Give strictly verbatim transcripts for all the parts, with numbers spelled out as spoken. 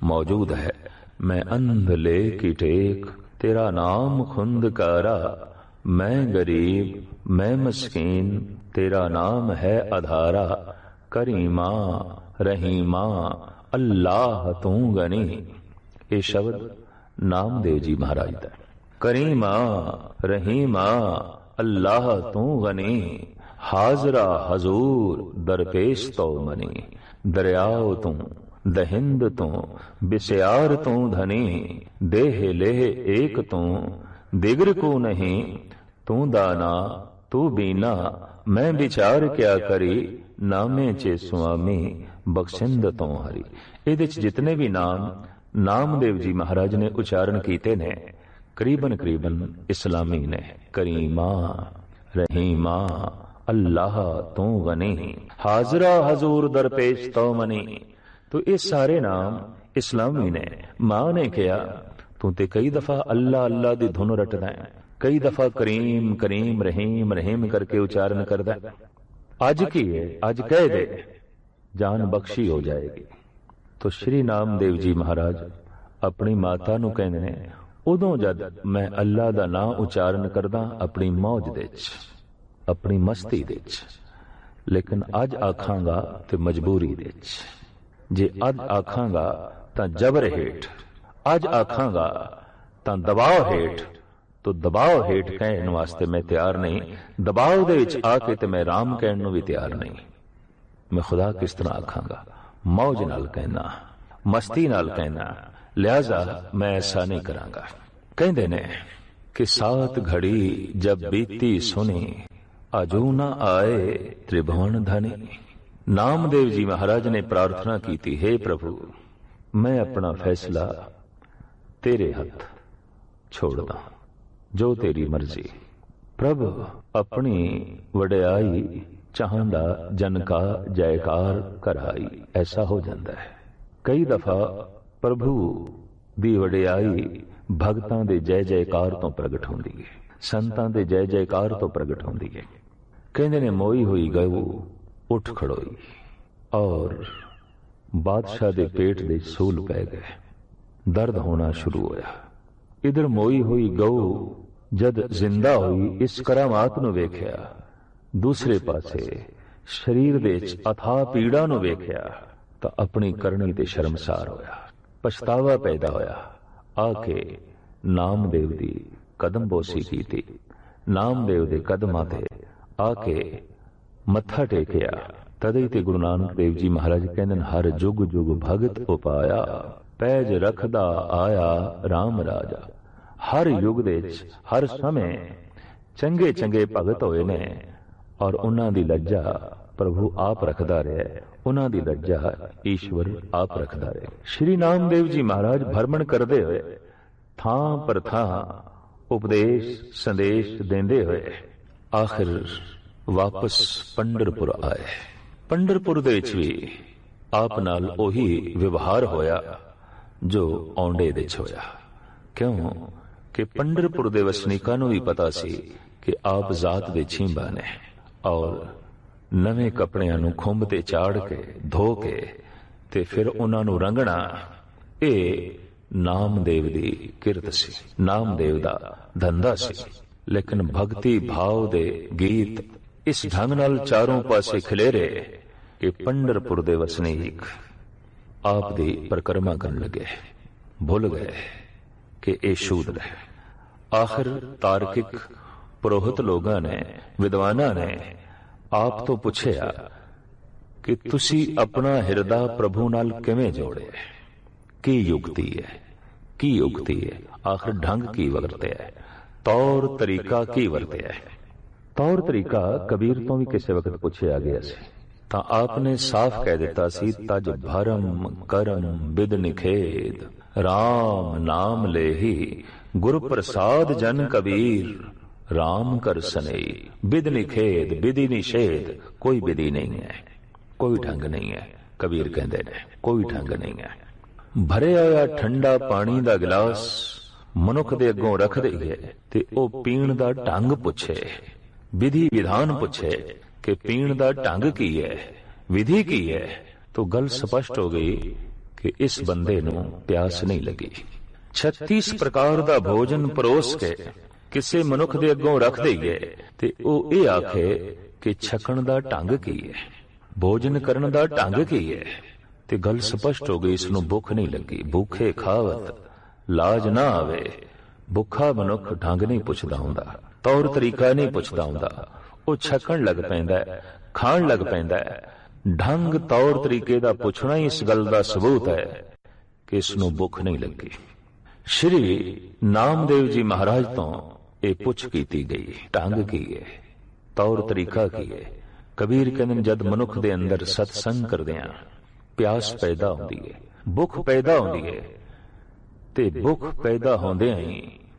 मौजूद है। मैं अंध ले की टेक तेरा नाम खुंदकारा, मैं गरीब मैं मस्कीन तेरा नाम है आधारा, करीमा रहीमा अल्लाह तू गनी। ये शब्द नामदेव जी महाराज दा। करीमा रहीमा अल्लाह तू गनी, हाजरा हजूर दरपेश तो मनी। दरियाओ तू दहिंद तू बिस्यार तू धनी, देह लेह एक तू दिगर को नहीं। तू दाना तू बीना मैं विचार क्या करी, नामे चे स्वामी बख्शिंद तो हरी। इहदे च जितने भी नाम नामदेव जी महाराज ने उच्चारण कीते ने करीबन करीबन इस्लामी ने। करीमा रहीमा अल्लाह तू गनी, हाजरा हजूर दरपेश तो मनी। तो ये सारे नाम इस्लामी ने। मां ने कहा तू ते कई दफा अल्लाह अल्लाह दी धुन रटदा है, कई दफा करीम करीम रहीम रहीम करके उच्चारण करदा है। अज की है, अज कह दे जान बख्शी हो जाएगी। तो श्री नामदेव जी महाराज अपनी माता नूं कहंदे ने, उदों जद मैं अल्लाह दा नाम उच्चारण करदा अपनी मौज दे च, अपनी मस्ती दे च, लेकिन अज आखांगा ते मजबूरी दे च। जे अज आखांगा तां जबर हेठ, अज आखांगा तां दबाव हेठ, तो दबाव हेठ कहण वास्ते मैं तैयार नहीं, दबाव दे विच आके ते मैं राम कहण नूं भी तैयार नहीं। मैं खुदा किस तरह आखांगा, मौज नाल कहना, मस्ती नाल कहना, लिहाजा मैं ऐसा नहीं करांगा। कहंदे ने कि सात घड़ी जब बीती सुनी, अजू न आए त्रिभुवन धनी। नामदेव जी महाराज ने प्रार्थना की थी, हे प्रभु मैं अपना फैसला तेरे हथ छोड़दा, जो तेरी मर्जी। प्रभु अपनी वडियाई चाहंदा जन का जयकार कराई, ऐसा हो जाता है। कई दफा प्रभु दी वडियाई भगतां दे जय जयकार तो प्रगट होंदी है, संतां दे जय जयकार तो प्रगट होंदी है। कहंदे ने मोई हुई गऊ उठ खड़ोई, और बादशाह दे पेट दे सूल पै गए, दर्द होना शुरू होया। इधर मोई हुई गऊ जद जिंदा हुई, इस करामात नूं वेख्या, दूसरे पासे शरीर दे च अथाह पीड़ा नूं वेख्या, तां अपनी करनी ते शर्मसार होया, पछतावा पैदा होया। आके नामदेव दी कदम बोसी कीती, नामदेव दे कदमां ते आके मत्था टेकिया। तदे ते गुरु नानक देव जी महाराज कहंदे, हर जुग जुग भगत उपाया, पैज रखदा आया राम राजा। हर युग दे हर समय चंगे चंगे भगत होए ने, और उन्हां दी लज्जा प्रभु आप रखदा रहा, उन्हां दी लज्जा ईश्वर आप रखदा रहा। श्री नामदेव जी महाराज भ्रमण करदे होए थां पर थां उपदेश संदेश देंदे होए आखिर वापस पंढरपुर आए। पंढरपुर दे विच भी आप नाल ओही विवहार होया जो औंडे दे च होया। क्यों कि पंढरपुर दे वसनीकां नूं भी पता सी कि आप जात दे छींबा ने, और नवे कपड़ियां नूं खुंब ते चाड़ के धो के ते फिर उन्हां नूं रंगना, ए नामदेव दी किरत सी, नामदेव दा धंधा सी। लेकिन भक्ति भाव दे गीत इस ढंग नाल चारों पासे खिलेरे कि पंढरपुर दे वसनीक आप दी परिक्रमा करन लगे, भुल गए कि ए शूद्र है। आखिर तार्किक पुरोहित लोगां ने, विद्वाना ने आप तो पुछया कि तुसी अपना हिरदा प्रभु नाल किवें जोड़े, की युक्ति है, की युक्ति है, आखिर ढंग की वरते है, तौर तरीका की वरते है। तौर तरीका कबीर तो भी किसी वक्त पुछया गया सी, तां आपने साफ कह दिता सी, तज भरम करम बिद निखेद, राम नाम लेही गुरु प्रसाद जन कबीर, राम कर सनेई। बिद निखेद, विधि निषेध, कोई विधि नहीं है, कोई ढंग नहीं है। कबीर कहते ने कोई ढंग नहीं है। भरे होया ठंडा पानी दा गिलास मनुख दे अगों रख दईए ते ओ पीण दा ढंग पुछे, विधि विधान पुछे कि पीण दा ढंग की है, विधि की है, तो गल स्पष्ट हो गई ਕਿ ਇਸ ਬੰਦੇ ਨੂੰ ਪਿਆਸ ਨਹੀਂ ਲੱਗੀ। ਛੱਤੀਸ ਪ੍ਰਕਾਰ ਦਾ ਭੋਜਨ ਪਰੋਸ ਕੇ ਕਿਸੇ ਮਨੁੱਖ ਦੇ ਅੱਗੋਂ ਰੱਖ ਦਈਏ ਤੇ ਉਹ ਇਹ ਆਖੇ ਕਿ ਛਕਣ ਦਾ ਢੰਗ ਕੀ ਹੈ, ਭੋਜਨ ਕਰਨ ਦਾ ਢੰਗ ਕੀ ਹੈ, ਤੇ ਗੱਲ ਸਪਸ਼ਟ ਹੋ ਗਈ, ਇਸ ਨੂੰ ਭੁੱਖ ਨਹੀਂ ਲੱਗੀ। ਭੁੱਖੇ ਖਾਵਤ ਲਾਜ ਨਾ ਆਵੇ। ਭੁੱਖਾ ਮਨੁੱਖ ਢੰਗ ਨਹੀਂ ਪੁੱਛਦਾ ਹੁੰਦਾ, ਤੌਰ ਤਰੀਕਾ ਨਹੀਂ ਪੁੱਛਦਾ ਹੁੰਦਾ, ਉਹ ਛਕਣ ਲੱਗ ਪੈਂਦਾ, ਖਾਣ ਲੱਗ ਪੈਂਦਾ। ਢੰਗ ਤੌਰ ਤਰੀਕੇ ਦਾ ਪੁੱਛਣਾ ਹੀ ਇਸ ਗੱਲ ਦਾ ਸਬੂਤ ਹੈ ਕਿ ਇਸ ਨੂੰ ਭੁੱਖ ਨਹੀਂ ਲੱਗੀ। ਸ਼੍ਰੀ ਨਾਮਦੇਵ ਜੀ ਮਹਾਰਾਜ ਤੋਂ ਇਹ ਪੁੱਛ ਕੀਤੀ ਗਈ, ਢੰਗ ਕੀ ਹੈ, ਤੌਰ ਤਰੀਕਾ ਕੀ ਹੈ। ਕਬੀਰ ਕਹਿੰਦੇ ਜਦ ਮਨੁੱਖ ਦੇ ਅੰਦਰ ਸਤਸੰਗ ਕਰਦਿਆਂ ਪਿਆਸ ਪੈਦਾ ਹੁੰਦੀ ਹੈ, ਭੁੱਖ ਪੈਦਾ ਹੁੰਦੀ ਹੈ, ਤੇ ਭੁੱਖ ਪੈਦਾ ਹੁੰਦਿਆਂ ਹੀ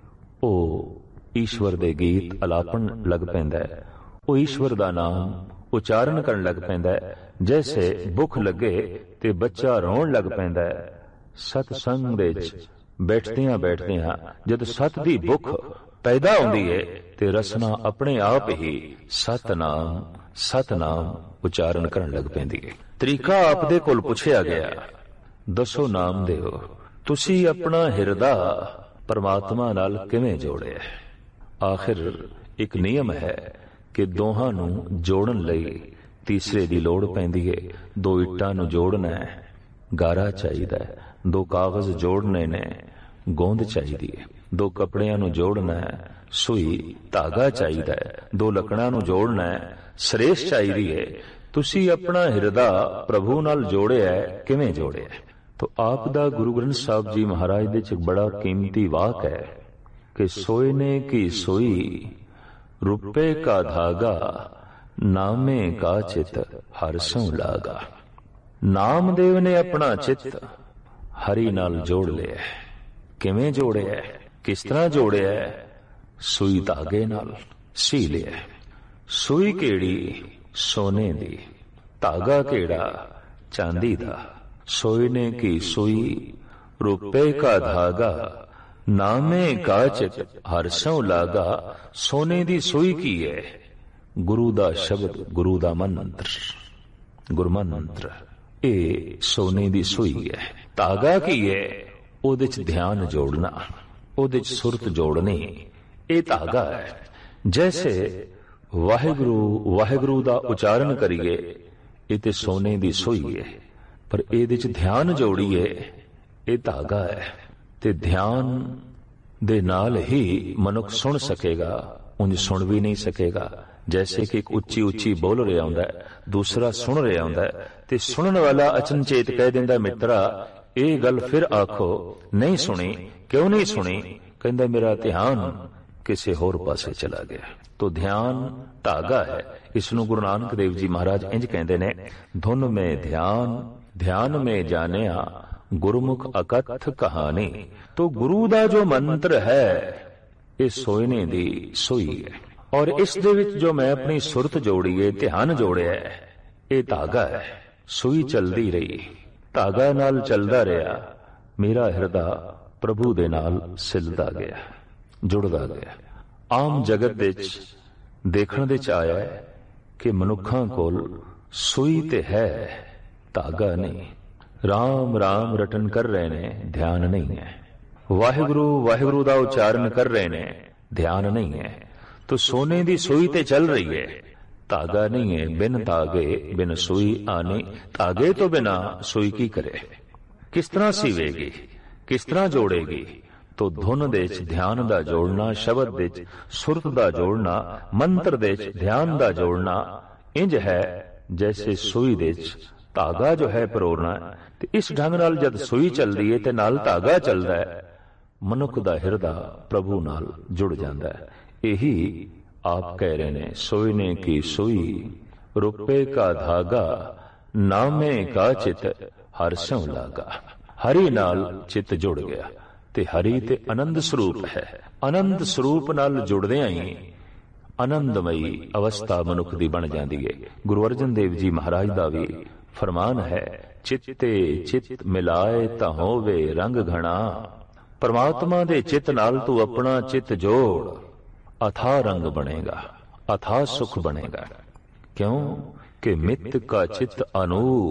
ਉਹ ਈਸ਼ਵਰ ਦੇ ਗੀਤ ਅਲਾਪਣ ਲੱਗ ਪੈਂਦਾ ਹੈ, ਉਹ ਈਸ਼ਵਰ ਦਾ ਨਾਮ ਉਚਾਰਨ ਕਰਨ ਲੱਗ ਪੈਂਦਾ ਹੈ। ਜੈਸੇ ਭੁੱਖ ਲੱਗੇ ਤੇ ਬੱਚਾ ਰੋਣ ਲੱਗ ਪੈਂਦਾ ਹੈ। ਸਤਸੰਗ ਦੇ ਵਿੱਚ ਬੈਠਦਿਆਂ ਬੈਠਦਿਆਂ ਜਦ ਸਤ ਦੀ ਭੁੱਖ ਪੈਦਾ ਹੁੰਦੀ ਹੈ ਤੇ ਰਸਨਾ ਆਪਣੇ ਆਪ ਹੀ ਸਤਨਾਮ ਸਤਨਾਮ ਉਚਾਰਨ ਕਰਨ ਲੱਗ ਪੈਂਦੀ ਹੈ। ਤਰੀਕਾ ਆਪ ਦੇ ਕੋਲ ਪੁੱਛਿਆ ਗਿਆ, ਦੱਸੋ ਨਾਮਦੇਵ, ਤੁਸੀਂ ਆਪਣਾ ਹਿਰਦਾ ਪਰਮਾਤਮਾ ਨਾਲ ਕਿਵੇਂ ਜੋੜਿਆ? ਆਖਿਰ ਇੱਕ ਨਿਯਮ ਹੈ ਕਿ ਦੋਹਾਂ ਨੂੰ ਜੋੜਨ ਲਈ ਤੀਸਰੇ ਦੀ ਲੋੜ ਪੈਂਦੀ ਹੈ। ਦੋ ਇੱਟਾਂ ਨੂੰ ਜੋੜਨਾ ਹੈ, ਗਾਰਾ ਚਾਹੀਦਾ ਹੈ। ਦੋ ਕਾਗਜ਼ ਜੋੜਨੇ ਨੇ, ਗੋਂਦ ਚਾਹੀਦੀ ਹੈ। ਦੋ ਕੱਪੜਿਆਂ ਨੂੰ ਜੋੜਨਾ ਹੈ, ਸੂਈ ਧਾਗਾ ਚਾਹੀਦਾ ਹੈ। ਦੋ ਲੱਕੜਾਂ ਨੂੰ ਜੋੜਨਾ ਹੈ, ਸਰੇਸ਼ ਚਾਹੀਦੀ ਹੈ। ਤੁਸੀਂ ਆਪਣਾ ਹਿਰਦਾ ਪ੍ਰਭੂ ਨਾਲ ਜੋੜਿਆ, ਕਿਵੇਂ ਜੋੜਿਆ? तो आप दा गुरु ग्रंथ साहब जी महाराज दे च बड़ा कीमती वाक है कि सोयने की सोई रुपए का धागा नामे का चित हर सौ लागा। नामदेव ने अपना चित हरि नाल जोड़ लिया। किवें जोड़िया? किस तरह जोड़िया? सुई धागे नाल सी लिया। सुई केड़ी? सोने दी। धागा केड़ा? चांदी दा। सोने की सुई रुपए का धागा नामे का चित हर सौ लागा। सोने दी सुई की है? गुरु दा शब्द, गुरु दा मंत्र, गुरमंत्र, ए सोने दी सुई है। धागा की है? ओदे च ध्यान जोड़ना, ओदे च सुरत जोड़नी, ए धागा है। जैसे वाहिगुरु वाहिगुरु दा उच्चारण करिए, ये ते सोने दी सुई है, पर ਇਹਦੇ ਚ ध्यान जोड़िए, ਇਹ धागा है। ते ध्यान दे नाल ही मनुख सुन सकेगा, उंज सुन भी नहीं सकेगा। जैसे कि एक उच्ची उच्ची बोल रहा होंदा है, दूसरा सुन रहा होंदा है, ते सुनने वाला अचनचेत कह दिंदा मित्रा ਇਹ ਗੱਲ फिर आखो, नहीं सुनी। क्यों नहीं सुनी? कहंदा मेरा ध्यान किसी होर पासे चला गया। तो ध्यान धागा है। इसनूं गुरु नानक देव जी महाराज इंज कहंदे ने, धुन में ध्यान ध्यान में जानिया गुरुमुख अकथ कहानी। तो गुरु दा जो मंत्र है ये सोने दी सोई है, और इस दे विच जो मैं अपनी सुरत जोड़ी है, ध्यान जोड़िया है, ये धागा है। सुई चलदी रही, धागा नाल चलदा रहा, मेरा हिरदा प्रभु दे नाल सिलदा गया, जुड़दा गया। आम जगत दे विच देखण दे च आया है कि मनुखां कोल सुई ते है, धागा नहीं। राम राम रटन कर रहे ने, ध्यान नहीं है। वाहिगुरु वाहिगुरु दा उच्चारण कर रहे ने, ध्यान नहीं है। तो सोने दी सुई ते चल रही है, धागा नहीं है। बिन धागे बिन सुई आनी। धागे तो बिना सुई की करे? किस तरह सीवेगी, किस तरह जोड़ेगी? तो धुन दे च ध्यान दा जोड़ना, शब्द दे च सुरत दा जोड़ना, मंत्र दे च ध्यान दा जोड़ना इंज है जैसे सुई दे च धागा जो है परोरना। ते इस ढंग नाल जद सुई चलदी है ते नाल धागा चलदा है, मनुख दा हिरदा प्रभु नाल जुड़ जांदा है। यही आप कह रहे ने, सोने की सुई रुपए का धागा नामे का चित हर सौ लागा। हरि नाल चित जुड़ गया। ते हरि ते आनंद स्वरूप है। आनंद स्वरूप नाल जुड़दियां ही आनंदमयी अवस्था मनुख दी बन जाती है। गुरु अर्जन देव जी महाराज दा भी फरमान है, चित्ते चित मिलाए ता होवे रंग घना। परमात्मा दे चित नाल तू अपना चित जोड़, अथा रंग बनेगा, अथा सुख बनेगा। क्यों कि मित का चित अनूप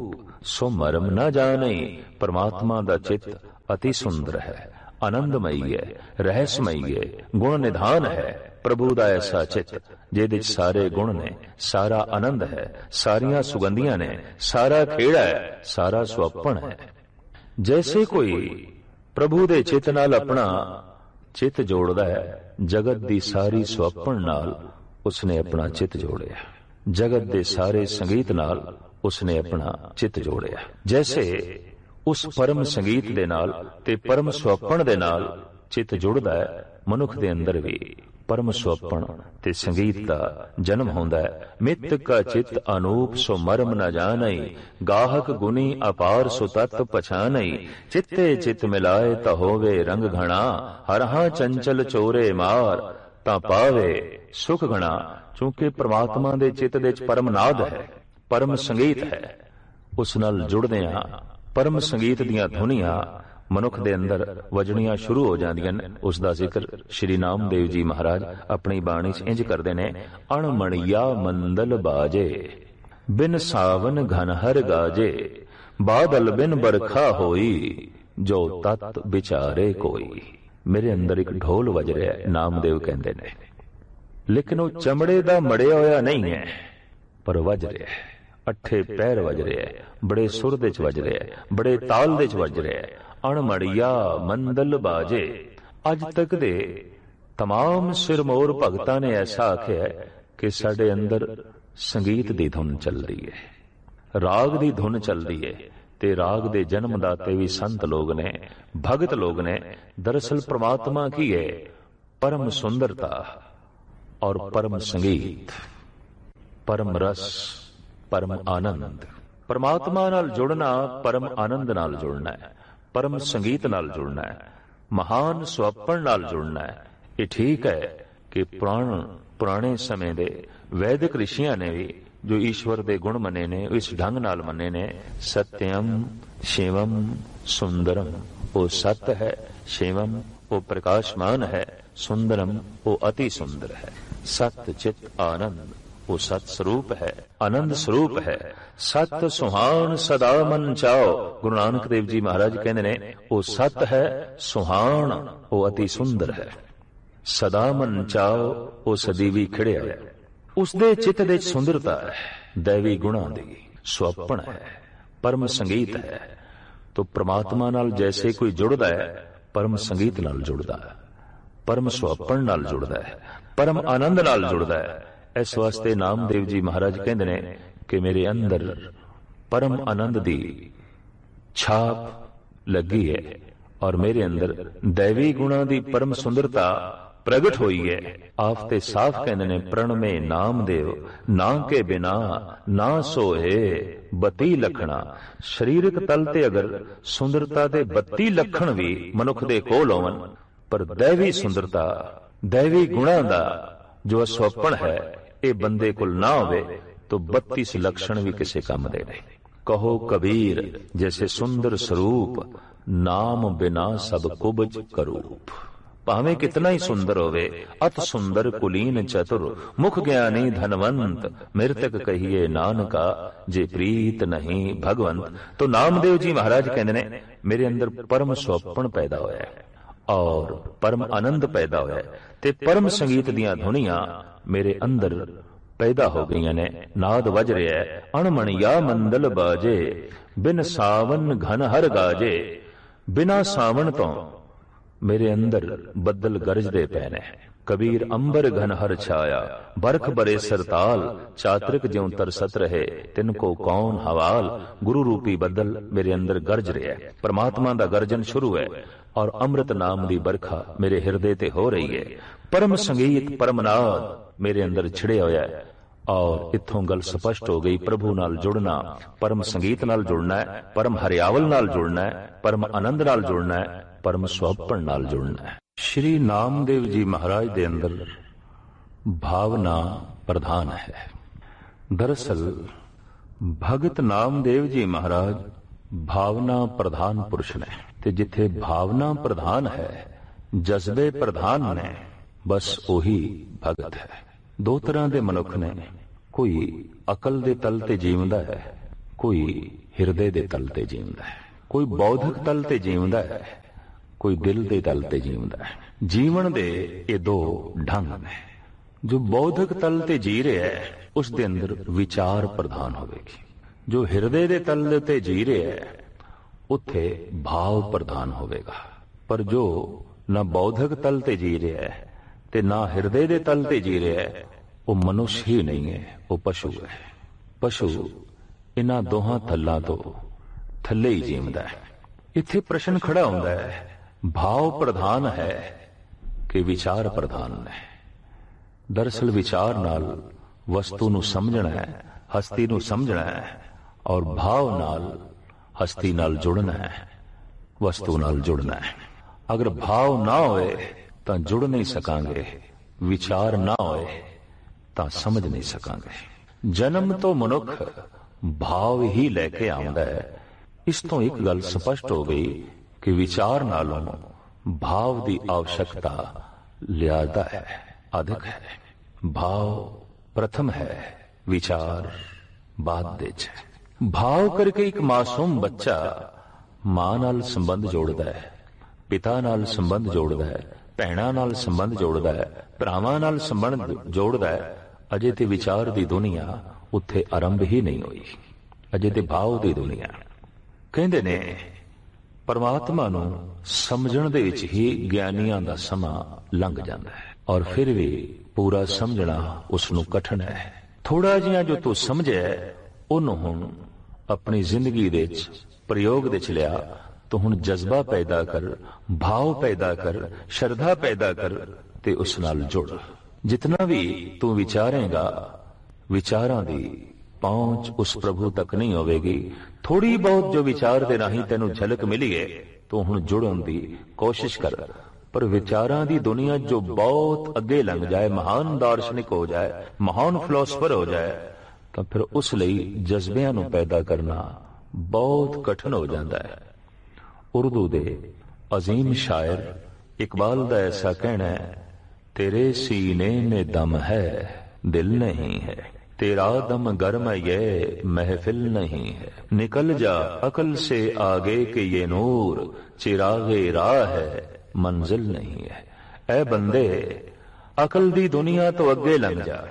ਸੋ ਮਰਮ ਨਾ ਜਾਣਈ। ਪਰਮਾਤਮਾ ਦਾ ਚਿੱਤ ਅਤੀ ਸੁੰਦਰ ਹੈ, ਆਨੰਦਮਈ ਹੈ, ਰਹੱਸਮਈ ਹੈ, ਗੁਣ ਨਿਧਾਨ ਹੈ। ਪ੍ਰਭੂ ਦਾ ਐਸਾ ਚਿੱਤ ਜਿਹਦੇ ਚ ਸਾਰੇ ਗੁਣ ਨੇ, ਸਾਰਾ ਆਨੰਦ ਹੈ, ਸਾਰੀਆਂ ਸੁਗੰਧੀਆਂ ਨੇ, ਸਾਰਾ ਖੇੜਾ ਹੈ, ਸਾਰਾ ਸੁਹੱਪਣ ਹੈ। ਜੈਸੇ ਕੋਈ ਪ੍ਰਭੂ ਦੇ ਚਿੱਤ ਨਾਲ ਆਪਣਾ ਚਿੱਤ ਜੋੜਦਾ ਹੈ, ਜਗਤ ਦੀ ਸਾਰੀ ਸੁਹੱਪਣ ਨਾਲ ਉਸਨੇ ਆਪਣਾ ਚਿੱਤ ਜੋੜਿਆ। ਜਗਤ ਦੇ ਸਾਰੇ ਸੰਗੀਤ ਨਾਲ ਉਸਨੇ ਆਪਣਾ ਚਿੱਤ ਜੋੜਿਆ। ਜੈਸੇ ਉਸ ਪਰਮ ਸੰਗੀਤ ਦੇ ਨਾਲ ਤੇ ਪਰਮ ਸੁਹੱਪਣ ਦੇ ਨਾਲ ਚਿੱਤ ਜੁੜਦਾ ਹੈ, ਮਨੁੱਖ ਦੇ ਅੰਦਰ ਵੀ ਪਰਮ ਸੁਹੱਪਣ ਤੇ ਸੰਗੀਤ ਦਾ ਜਨਮ ਹੁੰਦਾ ਹੈ। ਮਿੱਤ ਕਾ ਚਿੱਤ ਅਨੂਪ ਸੋ ਮਰਮ ਨ ਜਾਣਈ। ਗਾਹਕ ਗੁਣੀ ਅਪਾਰ ਸੋ ਤਤ ਪਛਾਨਈ। ਚਿੱਤੇ ਚਿੱਤ ਮਿਲਾਏ ਤਾ ਹੋਵੇ ਰੰਗ ਘਣਾ। ਹਰਹਾ ਚੰਚਲ ਚੋਰੇ ਮਾਰ ਤਾਂ ਪਾਵੇ ਸੁਖ ਘਣਾ। ਕਿਉਂਕਿ ਪ੍ਰਮਾਤਮਾ ਦੇ ਚਿੱਤ ਦੇ ਵਿੱਚ ਪਰਮ ਨਾਦ ਹੈ, ਪਰਮ ਸੰਗੀਤ ਹੈ। ਉਸ ਨਾਲ ਜੁੜਦੇ ਹਾਂ, ਪਰਮ ਸੰਗੀਤ ਦੀਆਂ ਧੁਨੀਆਂ ਮਨੁੱਖ ਦੇ ਅੰਦਰ ਵਜਣੀਆਂ ਸ਼ੁਰੂ ਹੋ ਜਾਂਦੀਆਂ ਨੇ। ਉਸ ਦਾ ਜ਼ਿਕਰ ਸ਼੍ਰੀ ਨਾਮਦੇਵ ਜੀ ਮਹਾਰਾਜ ਆਪਣੀ ਬਾਣੀ 'ਚ ਇੰਜ ਕਰਦੇ ਨੇ। ਅਣਮਣੀਆ ਮੰਦਲ ਬਾਜੇ, ਬਿਨ ਸਾਵਨ ਘਨ ਹਰ ਗਾਜੇ। ਬਾਦਲ ਬਿਨ ਬਰਖਾ ਹੋਈ, ਜੋ ਤਤ ਵਿਚਾਰੇ ਕੋਈ। ਮੇਰੇ ਅੰਦਰ ਇੱਕ ਢੋਲ ਵਜ ਰਿਹਾ, ਨਾਮਦੇਵ ਕਹਿੰਦੇ ਨੇ, ਲੇਕਿਨ ਉਹ ਚਮੜੇ ਦਾ ਮੜਿਆ ਹੋਇਆ ਨਹੀਂ ਹੈ, ਪਰ ਵਜ ਰਿਹਾ ਹੈ। ਅੱਠੇ ਪੈਰ ਵਜ ਰਿਹਾ ਹੈ, ਬੜੇ ਸੁਰ ਦੇ ਚ ਵਜ ਰਿਹਾ ਹੈ, ਬੜੇ ਤਾਲ ਦੇ ਚ ਵਜ ਰਿਹਾ ਹੈ। ਅਣਮੜੀਆ ਮੰਦਲ ਬਾਜੇ। ਅੱਜ ਤੱਕ ਦੇ तमाम ਸਿਰਮੌਰ ਭਗਤਾਂ ਨੇ ਐਸਾ ਆਖਿਆ ਕਿ ਸਾਡੇ ਅੰਦਰ ਸੰਗੀਤ ਦੀ ਧੁਨ ਚੱਲਦੀ ਹੈ, ਰਾਗ ਦੀ ਧੁਨ ਚੱਲਦੀ ਹੈ। ਤੇ ਰਾਗ ਦੇ ਜਨਮ ਦਾਤੇ ਵੀ ਸੰਤ ਲੋਕ ਨੇ, ਭਗਤ ਲੋਕ ਨੇ। ਦਰਅਸਲ ਪ੍ਰਮਾਤਮਾ ਕੀ ਹੈ? ਪਰਮ ਸੁੰਦਰਤਾ ਔਰ ਪਰਮ ਸੰਗੀਤ, ਪਰਮ ਰਸ, ਪਰਮ ਆਨੰਦ। ਪਰਮਾਤਮਾ ਨਾਲ ਜੁੜਨਾ ਪਰਮ ਆਨੰਦ ਨਾਲ ਜੁੜਨਾ ਹੈ, ਪਰਮ ਸੰਗੀਤ ਨਾਲ ਜੁੜਨਾ ਹੈ, ਮਹਾਨ ਸੁਹੱਪਣ ਨਾਲ ਜੁੜਨਾ ਹੈ। ਇਹ ਠੀਕ ਹੈ ਕਿ ਪੁਰਾਣ ਪੁਰਾਣੇ ਸਮੇਂ ਦੇ ਵੈਦਿਕ ਰਿਸ਼ੀਆਂ ਨੇ ਵੀ ਜੋ ਈਸ਼ਵਰ ਦੇ ਗੁਣ ਮੰਨੇ ਨੇ, ਇਸ ਢੰਗ ਨਾਲ ਮੰਨੇ ਨੇ। ਸਤਿਅਮ ਸ਼ਿਵਮ ਸੁੰਦਰਮ, ਉਹ ਸਤ ਹੈ, ਸ਼ਿਵਮ ਉਹ ਪ੍ਰਕਾਸ਼ਮਾਨ ਹੈ, ਸੁੰਦਰਮ ਉਹ ਅਤੀ ਸੁੰਦਰ ਹੈ। ਸਤ ਚਿਤ ਆਨੰਦ ਉਹ ਸਤ ਸਰੂਪ ਹੈ, ਆਨੰਦ ਸਰੂਪ ਹੈ। ਸਤ ਸੁਹਾਣ ਸਦਾ ਮਨ ਚਾਓ। ਗੁਰੂ ਨਾਨਕ ਦੇਵ ਜੀ ਮਹਾਰਾਜ ਕਹਿੰਦੇ ਨੇ, ਉਹ ਸਤ ਹੈ, ਸੁਹਾਣ ਉਹ ਅਤੀ ਸੁੰਦਰ ਹੈ। ਸਦਾ ਮਨ ਚਾਓ ਉਹ ਸਦੀਵੀ ਖਿੜਿਆ ਹੈ। ਉਸਦੇ ਚਿੱਤ ਦੇ ਸੁੰਦਰਤਾ ਹੈ, ਦੈਵੀ ਗੁਣਾਂ ਦੀ, ਸੁਹੱਪਣ ਹੈ, ਪਰਮ ਸੰਗੀਤ ਹੈ। ਤੋ ਪ੍ਰਮਾਤਮਾ ਨਾਲ ਜੈਸੇ ਕੋਈ ਜੁੜਦਾ ਹੈ, ਪਰਮ ਸੰਗੀਤ ਨਾਲ ਜੁੜਦਾ ਹੈ, ਪਰਮ ਸੁਹੱਪਣ ਨਾਲ ਜੁੜਦਾ ਹੈ, ਪਰਮ ਆਨੰਦ ਨਾਲ ਜੁੜਦਾ ਹੈ। ਇਸ ਵਾਸਤੇ ਨਾਮਦੇਵ ਜੀ ਮਹਾਰਾਜ ਕਹਿੰਦੇ ਨੇ ਕਿ ਮੇਰੇ ਅੰਦਰ ਪਰਮ ਆਨੰਦ ਦੀ ਛਾਪ ਲੱਗੀ ਹੈ ਔਰ ਮੇਰੇ ਅੰਦਰ ਦੈਵੀ ਗੁਣਾਂ ਦੀ ਪਰਮ ਸੁੰਦਰਤਾ ਪ੍ਰਗਟ ਹੋਈ ਹੈ। ਆਪ ਤੇ ਸਾਫ਼ ਕਹਿੰਦੇ ਨੇ, ਪ੍ਰਣਮੇ ਨਾਮਦੇਵ ਨਾ ਕੇ ਬਿਨਾ ਨਾ ਸੋਏ ਬੱਤੀ ਲਖਣਾ। ਸਰੀਰਕ ਤਲ ਤੇ ਅਗਰ ਸੁੰਦਰਤਾ ਦੇ ਬੱਤੀ ਲੱਖਣ ਵੀ ਮਨੁੱਖ ਦੇ ਕੋਲ ਹੋਵਨ, ਪਰ ਦੈਵੀ ਸੁੰਦਰਤਾ, ਦੈਵੀ ਗੁਣਾਂ ਦਾ ਜੋ ਸੁਹੱਪਣ ਹੈ, ਇਹ ਬੰਦੇ ਕੋਲ ਨਾ ਹੋਵੇ तो बत्तीस लक्षण भी किसी काम दे नहीं। कहो कबीर जैसे सुंदर स्वरूप, नाम बिना सब कुबज करूप। भावे कितना ही सुंदर होवे, अत सुंदर कुलीन चतुर, मुख ज्ञानी धनवंत, मृतक कहिए नानका जे प्रीत नहीं भगवंत। तो नामदेव जी महाराज कहते ने, मेरे अंदर परम सुहप्पण पैदा होया है और परम आनंद पैदा होया है, ते परम संगीत दियां धुनियां मेरे अंदर पैदा हो गई ने। नाद वज रहा है, अणमणिया मंदल बाजे, बिन सावन घन हर गाजे। बिना सावन तो मेरे अंदर बदल गरजदे पे ने। कबीर अंबर घन हर छाया, बरख बरे सरताल, चातरिक ज्यों तरसत रहे, तिनको कौन हवाल। गुरु रूपी बदल मेरे अंदर गरज रहा है, परमात्मा दा गर्जन शुरू है और अमृत नाम दी बरखा मेरे हिरदे ते हो रही है। परम संगीत परम नाद मेरे अंदर छिड़िया होया है। और इत्थों गल स्पष्ट हो गई, प्रभु नाल जुड़ना, परम संगीत नाल जुड़ना है, परम हरियावल नाल जुड़ना है, परम आनंद नाल जुड़ना है, परम सुहप्पण नाल जुड़ना है। श्री नामदेव जी महाराज दे अंदर भावना प्रधान है। दरअसल भगत नामदेव जी महाराज भावना प्रधान पुरुष ने, ते जिथे भावना प्रधान है, जज्बे प्रधान ने, बस ओही भगत है। दो तरह दे मनुख ने, कोई अकल दे तल ते जीवदा है, कोई ਹਿਰਦੇ ਦੇ ਤਲ ਤੇ ਜੀਉਂਦਾ ਹੈ। ਕੋਈ ਬੌਧਿਕ ਤਲ ਤੇ ਜੀਉਂਦਾ ਹੈ, ਕੋਈ ਦਿਲ ਦੇ ਤਲ ਤੇ ਜੀਉਂਦਾ ਹੈ। ਜੀਵਨ ਦੇ ਇਹ ਦੋ ਢੰਗ ਨੇ। ਜੋ ਬੌਧਿਕ ਤਲ ਤੇ ਜੀ ਰਿਹਾ ਹੈ ਉਸ ਦੇ ਅੰਦਰ ਵਿਚਾਰ ਪ੍ਰਧਾਨ ਹੋਵੇਗੀ। ਜੋ ਹਿਰਦੇ ਦੇ ਤਲ ਤੇ ਜੀ ਰਿਹਾ ਹੈ ਉੱਥੇ ਭਾਵ ਪ੍ਰਧਾਨ ਹੋਵੇਗਾ। ਪਰ ਜੋ ਨਾ ਬੌਧਿਕ ਤਲ ਤੇ ਜੀ ਰਿਹਾ ਹੈ ਤੇ ਨਾ ਹਿਰਦੇ ਦੇ ਤਲ ਤੇ ਜੀ ਰਿਹਾ ਹੈ ਉਹ ਮਨੁੱਖ ਹੀ ਨਹੀਂ ਹੈ, ਉਹ ਪਸ਼ੂ ਹੈ। ਪਸ਼ੂ ਇਹਨਾਂ ਦੋਹਾਂ ਥੱਲਾਂ ਤੋਂ ਥੱਲੇ ਹੀ ਜੀਵਦਾ ਹੈ। ਇੱਥੇ ਪ੍ਰਸ਼ਨ ਖੜਾ ਹੁੰਦਾ ਹੈ, ਭਾਵ ਪ੍ਰਧਾਨ ਹੈ ਕਿ ਵਿਚਾਰ ਪ੍ਰਧਾਨ ਹੈ। ਦਰਅਸਲ ਵਿਚਾਰ ਨਾਲ ਵਸਤੂ ਨੂੰ ਸਮਝਣਾ ਹੈ, ਹਸਤੀ ਨੂੰ ਸਮਝਣਾ ਹੈ, ਔਰ ਭਾਵ ਨਾਲ ਹਸਤੀ ਨਾਲ ਜੁੜਨਾ ਹੈ, ਵਸਤੂ ਨਾਲ ਜੁੜਨਾ ਹੈ। ਅਗਰ ਭਾਵ ਨਾ ਹੋਏ ਤਾਂ ਜੁੜ ਨਹੀਂ ਸਕਾਂਗੇ, ਵਿਚਾਰ ਨਾ ਹੋਏ ਤਾਂ ਸਮਝ ਨਹੀਂ ਸਕਾਂਗੇ। ਜਨਮ ਤੋਂ ਮਨੁੱਖ ਭਾਵ ਹੀ ਲੈ ਕੇ ਆਉਂਦਾ ਹੈ। ਇਸ ਤੋਂ ਇੱਕ ਗੱਲ ਸਪਸ਼ਟ ਹੋ ਗਈ ਕਿ ਵਿਚਾਰ ਨਾਲੋਂ ਭਾਵ ਦੀ ਆਵਸ਼ਕਤਾ ਜ਼ਿਆਦਾ ਹੈ, ਅਧਿਕ ਹੈ। ਭਾਵ ਪ੍ਰਥਮ ਹੈ, ਵਿਚਾਰ ਬਾਅਦ ਵਿੱਚ ਹੈ। ਭਾਵ ਕਰਕੇ ਇੱਕ ਮਾਸੂਮ ਬੱਚਾ ਮਾਂ ਨਾਲ ਸੰਬੰਧ ਜੋੜਦਾ ਹੈ, ਪਿਤਾ ਨਾਲ ਸੰਬੰਧ ਜੋੜਦਾ ਹੈ, ਭੈਣਾਂ ਨਾਲ ਸੰਬੰਧ ਜੋੜਦਾ ਹੈ, ਭਰਾਵਾਂ ਨਾਲ ਸੰਬੰਧ ਜੋੜਦਾ ਹੈ। ਅਜੇ ਤੇ ਵਿਚਾਰ ਦੀ ਦੁਨੀਆ ਉੱਥੇ ਆਰੰਭ ਹੀ ਨਹੀਂ ਹੋਈ, ਅਜੇ ਤੇ ਭਾਵ ਦੀ ਦੁਨੀਆ। ਕਹਿੰਦੇ ਨੇ ਪਰਮਾਤਮਾ ਨੂੰ ਸਮਝਣ ਦੇ ਵਿੱਚ ਹੀ ਗਿਆਨੀਆਂ ਦਾ ਸਮਾਂ ਲੰਘ ਜਾਂਦਾ ਹੈ, ਔਰ ਫਿਰ ਵੀ ਪੂਰਾ ਸਮਝਣਾ ਉਸ ਨੂੰ ਕਠਿਨ ਹੈ। ਥੋੜਾ ਜਿਹਾ ਜੋ ਤੂੰ ਸਮਝਿਆ ਉਹਨੂੰ ਹੁਣ ਆਪਣੀ ਜ਼ਿੰਦਗੀ ਦੇ ਵਿੱਚ ਪ੍ਰਯੋਗ ਦੇ ਚ ਲਿਆ। ਤੂੰ ਹੁਣ ਜਜ਼ਬਾ ਪੈਦਾ ਕਰ, ਭਾਵ ਪੈਦਾ ਕਰ, ਸ਼ਰਧਾ ਪੈਦਾ ਕਰ ਤੇ ਉਸ ਨਾਲ ਜੁੜ। ਜਿਤਨਾ ਵੀ ਤੂੰ ਵਿਚਾਰੇਗਾ, ਵਿਚਾਰਾਂ ਦੀ ਪਹੁੰਚ ਉਸ ਪ੍ਰਭੂ ਤੱਕ ਨਹੀਂ ਹੋਵੇਗੀ। ਥੋੜੀ ਬਹੁਤ ਜੋ ਵਿਚਾਰ ਦੇ ਰਾਹੀਂ ਤੈਨੂੰ ਝਲਕ ਮਿਲੀ ਹੈ, ਤੂੰ ਹੁਣ ਜੁੜਨ ਦੀ ਕੋਸ਼ਿਸ਼ ਕਰ। ਪਰ ਵਿਚਾਰਾਂ ਦੀ ਦੁਨੀਆ ਜੋ ਬਹੁਤ ਅੱਗੇ ਲੰਘ ਜਾਏ, ਮਹਾਨ ਦਾਰਸ਼ਨਿਕ ਹੋ ਜਾਏ, ਮਹਾਨ ਫਿਲਾਸਫਰ ਹੋ ਜਾਏ, ਤਾਂ ਫਿਰ ਉਸ ਲਈ ਜਜ਼ਬਿਆਂ ਨੂੰ ਪੈਦਾ ਕਰਨਾ ਬਹੁਤ ਕਠਿਨ ਹੋ ਜਾਂਦਾ ਹੈ। ਉਰਦੂ ਦੇ ਅਜ਼ੀਮ ਸ਼ਾਇਰ ਇਕਬਾਲ ਦਾ ਐਸਾ ਕਹਿਣਾ ਹੈ, ਤੇਰੇ ਸੀਨੇ में दम है दिल नहीं है, तेरा दम गर्म ये महफिल नहीं है, निकल जा अकल से आगे के ये नूर, चिरागे राह है मंजिल नहीं है। ऐ बंदे अकल दी दुनिया तो अगे लंघ जा,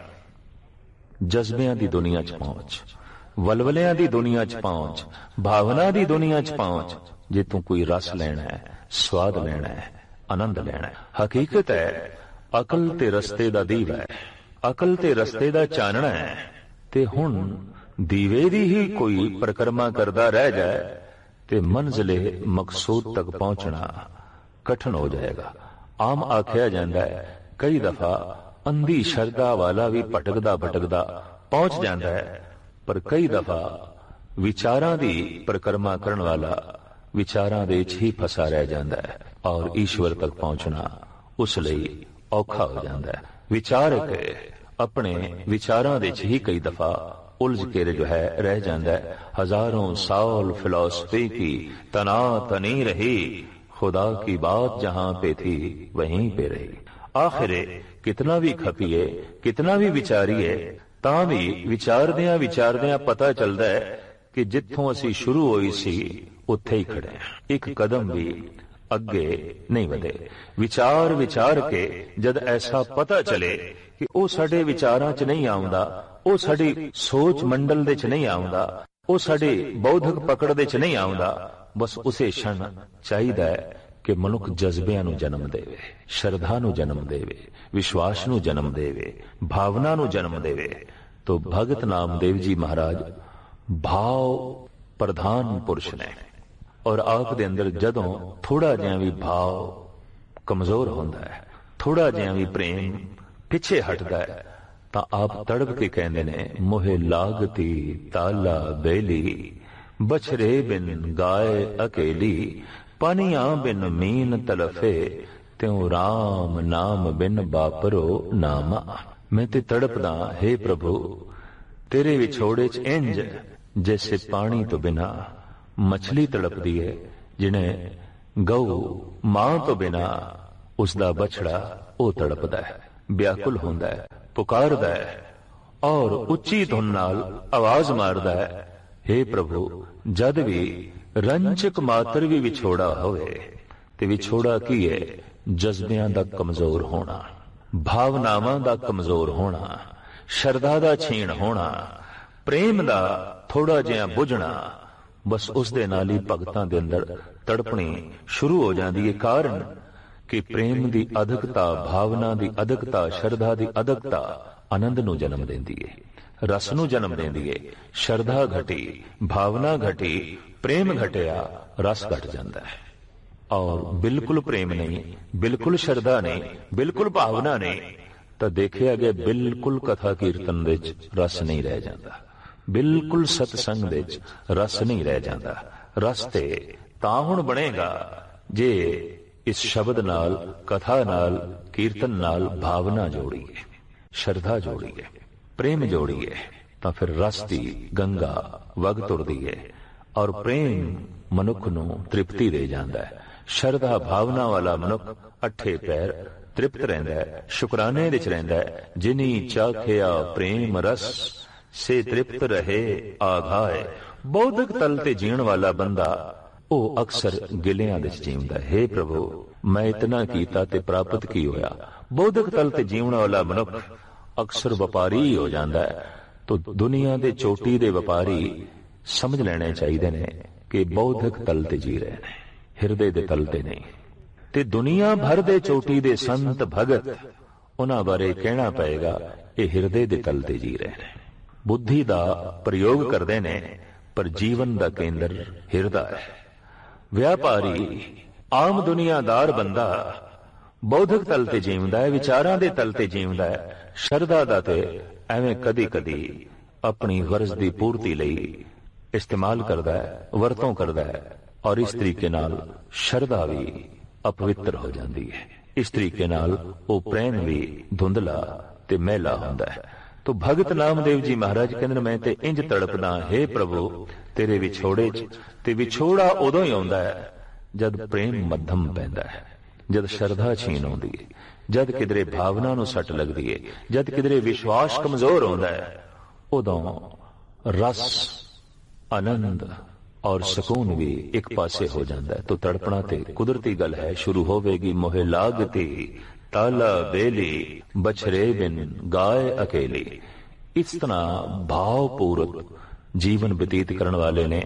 जज्बियां दी दुनिया च पहुंच, वलवलियां दी दुनिया च पहुंच, भावना दी दुनिया च पहुंच। जे तू कोई रस लेना है, स्वाद लेना है, आनंद लेना है। हकीकत है अकल ते रस्ते दा दीवा है, अकल ते रस्ते दा चानना है। ते हुण दीवे दी ही कोई परिक्रमा करदा रह जाए ते मंजिले मकसूद तक पहुंचना कठिन हो जाएगा। आम आख्या जांदा है कई दफा अंधी शरदा वाला भी भटकदा भटकदा पहुंच जांदा है, पर कई दफा विचारां दी परिक्रमा करन वाला विचारां दे विच ही फसा रह जांदा है, और ईश्वर तक पहुंचना उस लई औखा हो जाता है। विचारक अपने विचारां दे ही कई दफा उलझ के जो है रह जाता है। हजारों साल फिलॉसफी की तना तनी रही, खुदा की बात जहां पे थी वहीं पे रही। आखिर कितना भी खपीए, कितना भी विचारीए, तां भी विचारदियां विचारदियां पता चलता है कि जिथों असी शुरू होई सी उत्थे ही खड़े हैं, एक कदम भी ਅੱਗੇ ਨਹੀਂ ਵਧੇ। ਵਿਚਾਰ ਵਿਚਾਰ ਕੇ ਜਦ ਐਸਾ ਪਤਾ ਚਲੇ ਕਿ ਉਹ ਸਾਡੇ ਵਿਚਾਰਾਂ 'ਚ ਨਹੀਂ ਆਉਂਦਾ, ਉਹ ਸਾਡੀ ਸੋਚ ਮੰਡਲ ਦੇ 'ਚ ਨਹੀਂ ਆਉਂਦਾ, ਉਹ ਸਾਡੀ ਬੌਧਿਕ ਪਕੜ ਦੇ 'ਚ ਨਹੀਂ ਆਉਂਦਾ, ਬਸ ਉਸੇ ਛਣ ਚਾਹੀਦਾ ਹੈ ਕਿ ਮਨੁੱਖ ਜਜ਼ਬਿਆਂ ਨੂੰ ਜਨਮ ਦੇਵੇ, ਸ਼ਰਧਾ ਨੂੰ ਜਨਮ ਦੇਵੇ, ਵਿਸ਼ਵਾਸ ਨੂੰ ਜਨਮ ਦੇਵੇ, ਭਾਵਨਾ ਨੂੰ ਜਨਮ ਦੇਵੇ। ਤੋ ਭਗਤ ਨਾਮਦੇਵ ਜੀ ਮਹਾਰਾਜ ਭਾਵ ਪ੍ਰਧਾਨ ਪੁਰਸ਼ ਨੇ, और आप दे अंदर जदों थोड़ा जिहा भी भाव कमजोर होंदा है, थोड़ा जिहा भी प्रेम पिछे हटदा है, तां आप तड़प के कहंदे ने मोहे लागती ताला बेली, बछरे बिन गाय अकेली, पानियां बिन मीन तलफे, त्यों राम नाम बिन बापरो नामा। मैं ते तड़पदा हे प्रभु तेरे विछोड़े च इंज जैसे पानी तो बिना मछली तड़पदी है, जिन्हें गऊ मां तो बिना उसका बछड़ा वो तड़पदा है, व्याकुल होंदा है, पुकारदा है और उच्ची धुन नाल आवाज मारदा है, हे प्रभु ਜਦ ਵੀ ਰੰਚਕ ਮਾਤਰ ਵੀ ਵਿਛੋੜਾ ਹੋਵੇ, ਤੇ ਵਿਛੋੜਾ ਕੀ ਹੈ? ਜਜ਼ਬਿਆਂ ਦਾ ਕਮਜ਼ੋਰ ਹੋਣਾ, ਭਾਵਨਾਵਾਂ ਦਾ ਕਮਜ਼ੋਰ ਹੋਣਾ, ਸ਼ਰਧਾ ਦਾ ਛੀਣ ਹੋਣਾ, ਪ੍ਰੇਮ ਦਾ ਥੋੜਾ ਜਿਹਾ ਬੁਝਣਾ, ਬਸ ਉਸ ਦੇ ਨਾਲ ਹੀ ਭਗਤਾਂ ਦੇ ਅੰਦਰ ਤੜਪਣੀ ਸ਼ੁਰੂ ਹੋ ਜਾਂਦੀ ਹੈ। ਕਾਰਨ ਕਿ ਪ੍ਰੇਮ ਦੀ ਅਧਿਕਤਾ, ਭਾਵਨਾ ਦੀ ਅਧਿਕਤਾ, ਸ਼ਰਧਾ ਦੀ ਅਧਿਕਤਾ ਆਨੰਦ ਨੂੰ ਜਨਮ ਦਿੰਦੀ ਹੈ, ਰਸ ਨੂੰ ਜਨਮ ਦਿੰਦੀ ਹੈ। ਸ਼ਰਧਾ ਘਟੀ, ਭਾਵਨਾ ਘਟੀ, ਪ੍ਰੇਮ ਘਟਿਆ, ਰਸ ਘਟ ਜਾਂਦਾ ਹੈ। ਔਰ ਬਿਲਕੁਲ ਪ੍ਰੇਮ ਨਹੀਂ, ਬਿਲਕੁਲ ਸ਼ਰਧਾ ਨਹੀਂ, ਬਿਲਕੁਲ ਭਾਵਨਾ ਨਹੀਂ, ਤਾਂ ਦੇਖਿਆ ਗਿਆ ਬਿਲਕੁਲ ਕਥਾ ਕੀਰਤਨ ਵਿੱਚ ਰਸ ਨਹੀਂ ਰਹਿ ਜਾਂਦਾ, ਬਿਲਕੁਲ ਸਤਸੰਗ ਵਿੱਚ ਰਸ ਨਹੀਂ ਰਹਿ ਜਾਂਦਾ। ਰਸ ਤੇ ਤਾਂ ਹੁਣ ਬਣੇਗਾ ਜੇ ਇਸ ਸ਼ਬਦ ਨਾਲ, ਕਥਾ ਨਾਲ, ਕੀਰਤਨ ਨਾਲ ਭਾਵਨਾ ਜੋੜੀਏ, ਸ਼ਰਧਾ ਜੋੜੀਏ, ਪ੍ਰੇਮ ਜੋੜੀਏ, ਤਾਂ ਫਿਰ ਰਸ ਦੀ ਗੰਗਾ ਵਗ ਤੁਰਦੀ ਹੈ। ਔਰ ਪ੍ਰੇਮ ਮਨੁੱਖ ਨੂੰ ਤ੍ਰਿਪਤੀ ਦੇ ਜਾਂਦਾ ਹੈ। ਸ਼ਰਧਾ ਭਾਵਨਾ ਵਾਲਾ ਮਨੁੱਖ ਅੱਠੇ ਪੈਰ ਤ੍ਰਿਪਤ ਰਹਿੰਦਾ ਹੈ, ਸ਼ੁਕਰਾਨੇ ਵਿੱਚ ਰਹਿੰਦਾ ਹੈ। ਜਿਨੀ ਚਾਖਿਆ ਪ੍ਰੇਮ ਰਸ ਸੇ ਤ੍ਰਿਪਤ ਰਹੇ ਆਘਾਏ। ਬੌਧਿਕ ਤਲ ਤੇ ਜੀਣ ਵਾਲਾ ਬੰਦਾ ਉਹ ਅਕਸਰ ਗਿਲਿਆਂ ਵਿੱਚ ਜੀਉਂਦਾ ਹੈ। ਹੇ ਪ੍ਰਭੂ, ਮੈਂ ਇਤਨਾ ਕੀਤਾ ਤੇ ਪ੍ਰਾਪਤ ਕੀ ਹੋਇਆ? ਬੌਧਿਕ ਤਲ ਤੇ ਜੀਵਣ ਵਾਲਾ ਮਨੁੱਖ ਅਕਸਰ ਵਪਾਰੀ ਹੋ ਜਾਂਦਾ ਹੈ। ਤੋ ਦੁਨੀਆ ਦੇ ਚੋਟੀ ਦੇ ਵਪਾਰੀ ਸਮਝ ਲੈਣੇ ਚਾਹੀਦੇ ਨੇ ਕਿ ਬੌਧਿਕ ਤਲ ਤੇ ਜੀ ਰਹੇ ਨੇ, ਹਿਰਦੇ ਦੇ ਤਲ ਤੇ ਨਹੀਂ। ਤੇ ਦੁਨੀਆ ਭਰ ਦੇ ਚੋਟੀ ਦੇ ਸੰਤ ਭਗਤ, ਉਹਨਾਂ ਬਾਰੇ ਕਹਿਣਾ ਪਏਗਾ ਇਹ ਹਿਰਦੇ ਦੇ ਤਲ ਤੇ ਜੀ ਰਹੇ ਨੇ, ਬੁੱਧੀ ਦਾ ਪ੍ਰਯੋਗ ਕਰਦੇ ਨੇ, ਪਰ ਜੀਵਨ ਦਾ ਕੇਂਦਰ ਹਿਰਦਾ ਹੈ। ਵਿਆਪਾਰੀ, ਆਮ ਦੁਨੀਆਦਾਰ ਬੰਦਾ ਬੌਧਿਕ ਤਲ ਤੇ ਜੀਵਦਾ ਹੈ, ਵਿਚਾਰਾਂ ਦੇ ਤਲ ਤੇ ਜੀਵਦਾ ਹੈ। ਸ਼ਰਧਾ ਦਾ ਤੇ ਐਵੇਂ ਕਦੀ ਕਦੀ ਆਪਣੀ ਗਰਜ਼ ਦੀ ਪੂਰਤੀ ਲਈ ਇਸਤੇਮਾਲ ਕਰਦਾ ਹੈ, ਵਰਤੋਂ ਕਰਦਾ ਹੈ, ਔਰ ਇਸ ਤਰੀਕੇ ਨਾਲ ਸ਼ਰਧਾ ਵੀ ਅਪਵਿੱਤਰ ਹੋ ਜਾਂਦੀ ਹੈ। ਇਸ ਤਰੀਕੇ ਨਾਲ ਉਹ ਪ੍ਰੇਮ ਵੀ ਧੁੰਦਲਾ ਤੇ ਮੈਲਾ ਹੁੰਦਾ ਹੈ। ਤੋ ਭਗਤ ਨਾਮਦੇਵ ਜੀ ਮਹਾਰਾਜ ਕਹਿੰਦੇ, ਮੈਂ ਤੇ ਇੰਜ ਤੜਪਦਾ, ਹੇ ਪ੍ਰਭੂ ਤੇਰੇ ਵਿਛੋੜੇ 'ਚ। ਤੇ ਵਿਛੋੜਾ ਉਦੋਂ ਹੀ ਆਉਂਦਾ ਹੈ ਜਦ ਪ੍ਰੇਮ ਮੱਧਮ ਪੈਂਦਾ ਹੈ, ਜਦ ਸ਼ਰਧਾ ਛੀਨ ਆਉਂਦੀ ਹੈ, ਜਦ ਕਿਧਰੇ ਭਾਵਨਾ ਨੂੰ ਸੱਟ ਲੱਗਦੀ ਹੈ, ਜਦ ਕਿਧਰੇ ਵਿਸ਼ਵਾਸ ਕਮਜ਼ੋਰ ਹੁੰਦਾ ਹੈ, ਉਦੋਂ ਰਸ, ਆਨੰਦ ਔਰ ਸਕੂਨ ਵੀ ਇੱਕ ਪਾਸੇ ਹੋ ਜਾਂਦਾ ਹੈ। ਤੋ ਤੜਪਣਾ ਤੇ ਕੁਦਰਤੀ ਗੱਲ ਹੈ, ਸ਼ੁਰੂ ਹੋਵੇਗੀ। ਮੋਹਿ ਲਾਗਤੀ ਤਾਲਾ ਬੇਲੀ ਬਛਰੇ ਬਿਨ ਗਾਏ ਅਕੇਲੀ। ਇਸ ਤਰ੍ਹਾਂ ਭਾਵਪੂਰਕ ਜੀਵਨ ਬਤੀਤ ਕਰਨ ਵਾਲੇ ਨੇ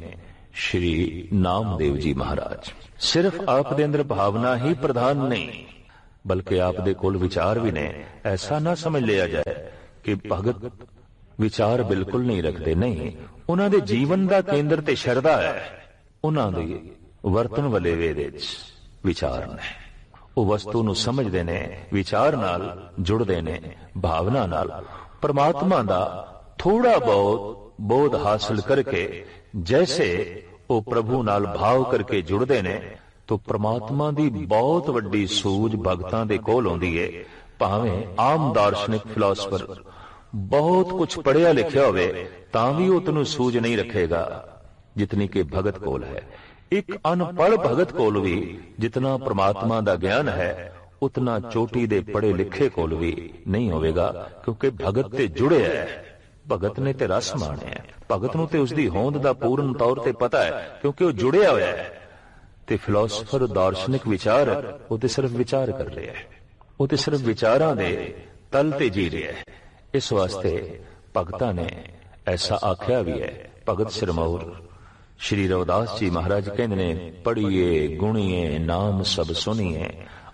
ਸ਼੍ਰੀ ਨਾਮਦੇਵ ਜੀ ਮਹਾਰਾਜ। ਸਿਰਫ ਆਪ ਦੇ ਅੰਦਰ ਭਾਵਨਾ ਹੀ ਪ੍ਰਧਾਨ ਨਹੀਂ, ਬਲਕਿ ਆਪ ਦੇ ਕੋਲ ਵਿਚਾਰ ਵੀ ਨੇ। ਐਸਾ ਨਾ ਸਮਝ ਲਿਆ ਜਾਏ ਕਿ ਭਗਤ ਵਿਚਾਰ ਬਿਲਕੁਲ ਨਹੀਂ ਰੱਖਦੇ, ਨਹੀਂ। ਉਹਨਾਂ ਦੇ ਜੀਵਨ ਦਾ ਕੇਂਦਰ ਤੇ ਸ਼ਰਧਾ ਹੈ। ਉਹਨਾਂ ਦੇ ਵਰਤਨ ਵਲੇਵੇ ਵਿੱਚ ਵਿਚਾਰ ਨੇ। ਉਹ ਵਸਤੂ ਨੂੰ ਸਮਝਦੇ ਨੇ, ਵਿਚਾਰ ਨਾਲ ਜੁੜਦੇ ਨੇ, ਭਾਵਨਾ ਨਾਲ। ਪਰਮਾਤਮਾ ਦਾ ਥੋੜਾ ਬਹੁਤ ਬੋਧ ਹਾਸਲ ਕਰਕੇ ਜੈਸੇ ਉਹ ਪ੍ਰਭੂ ਨਾਲ ਭਾਵ ਕਰਕੇ ਜੁੜਦੇ ਨੇ, ਤਾਂ ਪ੍ਰਮਾਤਮਾ ਦੀ ਬਹੁਤ ਵੱਡੀ ਸੂਝ ਭਗਤਾਂ ਦੇ ਕੋਲ ਆਉਂਦੀ ਹੈ। ਭਾਵੇਂ ਆਮ ਦਾਰਸ਼ਨਿਕ ਫਿਲਾਸਫਰ ਬਹੁਤ ਕੁਝ ਪੜ੍ਹਿਆ ਲਿਖਿਆ ਹੋਵੇ ਤਾਂ ਵੀ ਉਹ ਤੈਨੂੰ ਸੂਝ ਨਹੀਂ ਰੱਖੇਗਾ ਜਿਤਨੀ ਕਿ ਭਗਤ ਕੋਲ ਹੈ। ਇੱਕ ਅਨਪੜ੍ਹ ਭਗਤ ਕੋਲ ਵੀ ਜਿਤਨਾ ਪ੍ਰਮਾਤਮਾ ਦਾ ਗਿਆਨ ਹੈ, ਉਤਨਾ ਚੋਟੀ ਦੇ ਪੜ੍ਹੇ ਲਿਖੇ ਕੋਲ ਵੀ ਨਹੀਂ ਹੋਵੇਗਾ, ਕਿਉਂਕਿ ਭਗਤ ਤੇ ਜੁੜਿਆ ਹੈ। ਭਗਤ ਨੇ ਤੇ ਰਸ ਮਾਣਿਆ, ਭਗਤ ਨੂੰ ਤੇ ਉਸਦੀ ਹੋਂਦ ਦਾ ਪੂਰਨ ਤੌਰ ਤੇ ਪਤਾ ਹੈ, ਕਿਉਂਕਿ ਉਹ ਜੁੜਿਆ ਹੋਇਆ ਹੈ। ਤੇ ਫਿਲਾਸਫਰ, ਦਾਰਸ਼ਨਿਕ ਵਿਚਾਰ, ਉਹ ਤੇ ਸਿਰਫ ਵਿਚਾਰ ਕਰ ਰਿਹਾ ਹੈ, ਉਹ ਤੇ ਸਿਰਫ ਵਿਚਾਰਾਂ ਦੇ ਤਲ ਤੇ ਜੀ ਰਿਹਾ ਹੈ। ਇਸ ਵਾਸਤੇ ਭਗਤਾਂ ਨੇ ਐਸਾ ਆਖਿਆ ਵੀ ਹੈ। ਭਗਤ ਸਿਰਮੌਰ ਸ਼੍ਰੀ ਰਵਿਦਾਸ ਜੀ ਮਹਾਰਾਜ ਕਹਿੰਦੇ ਨੇ, ਪੜ੍ਹੀਏ ਗੁਣੀਏ ਨਾਮ ਸਭ ਸੁਣੀਏ,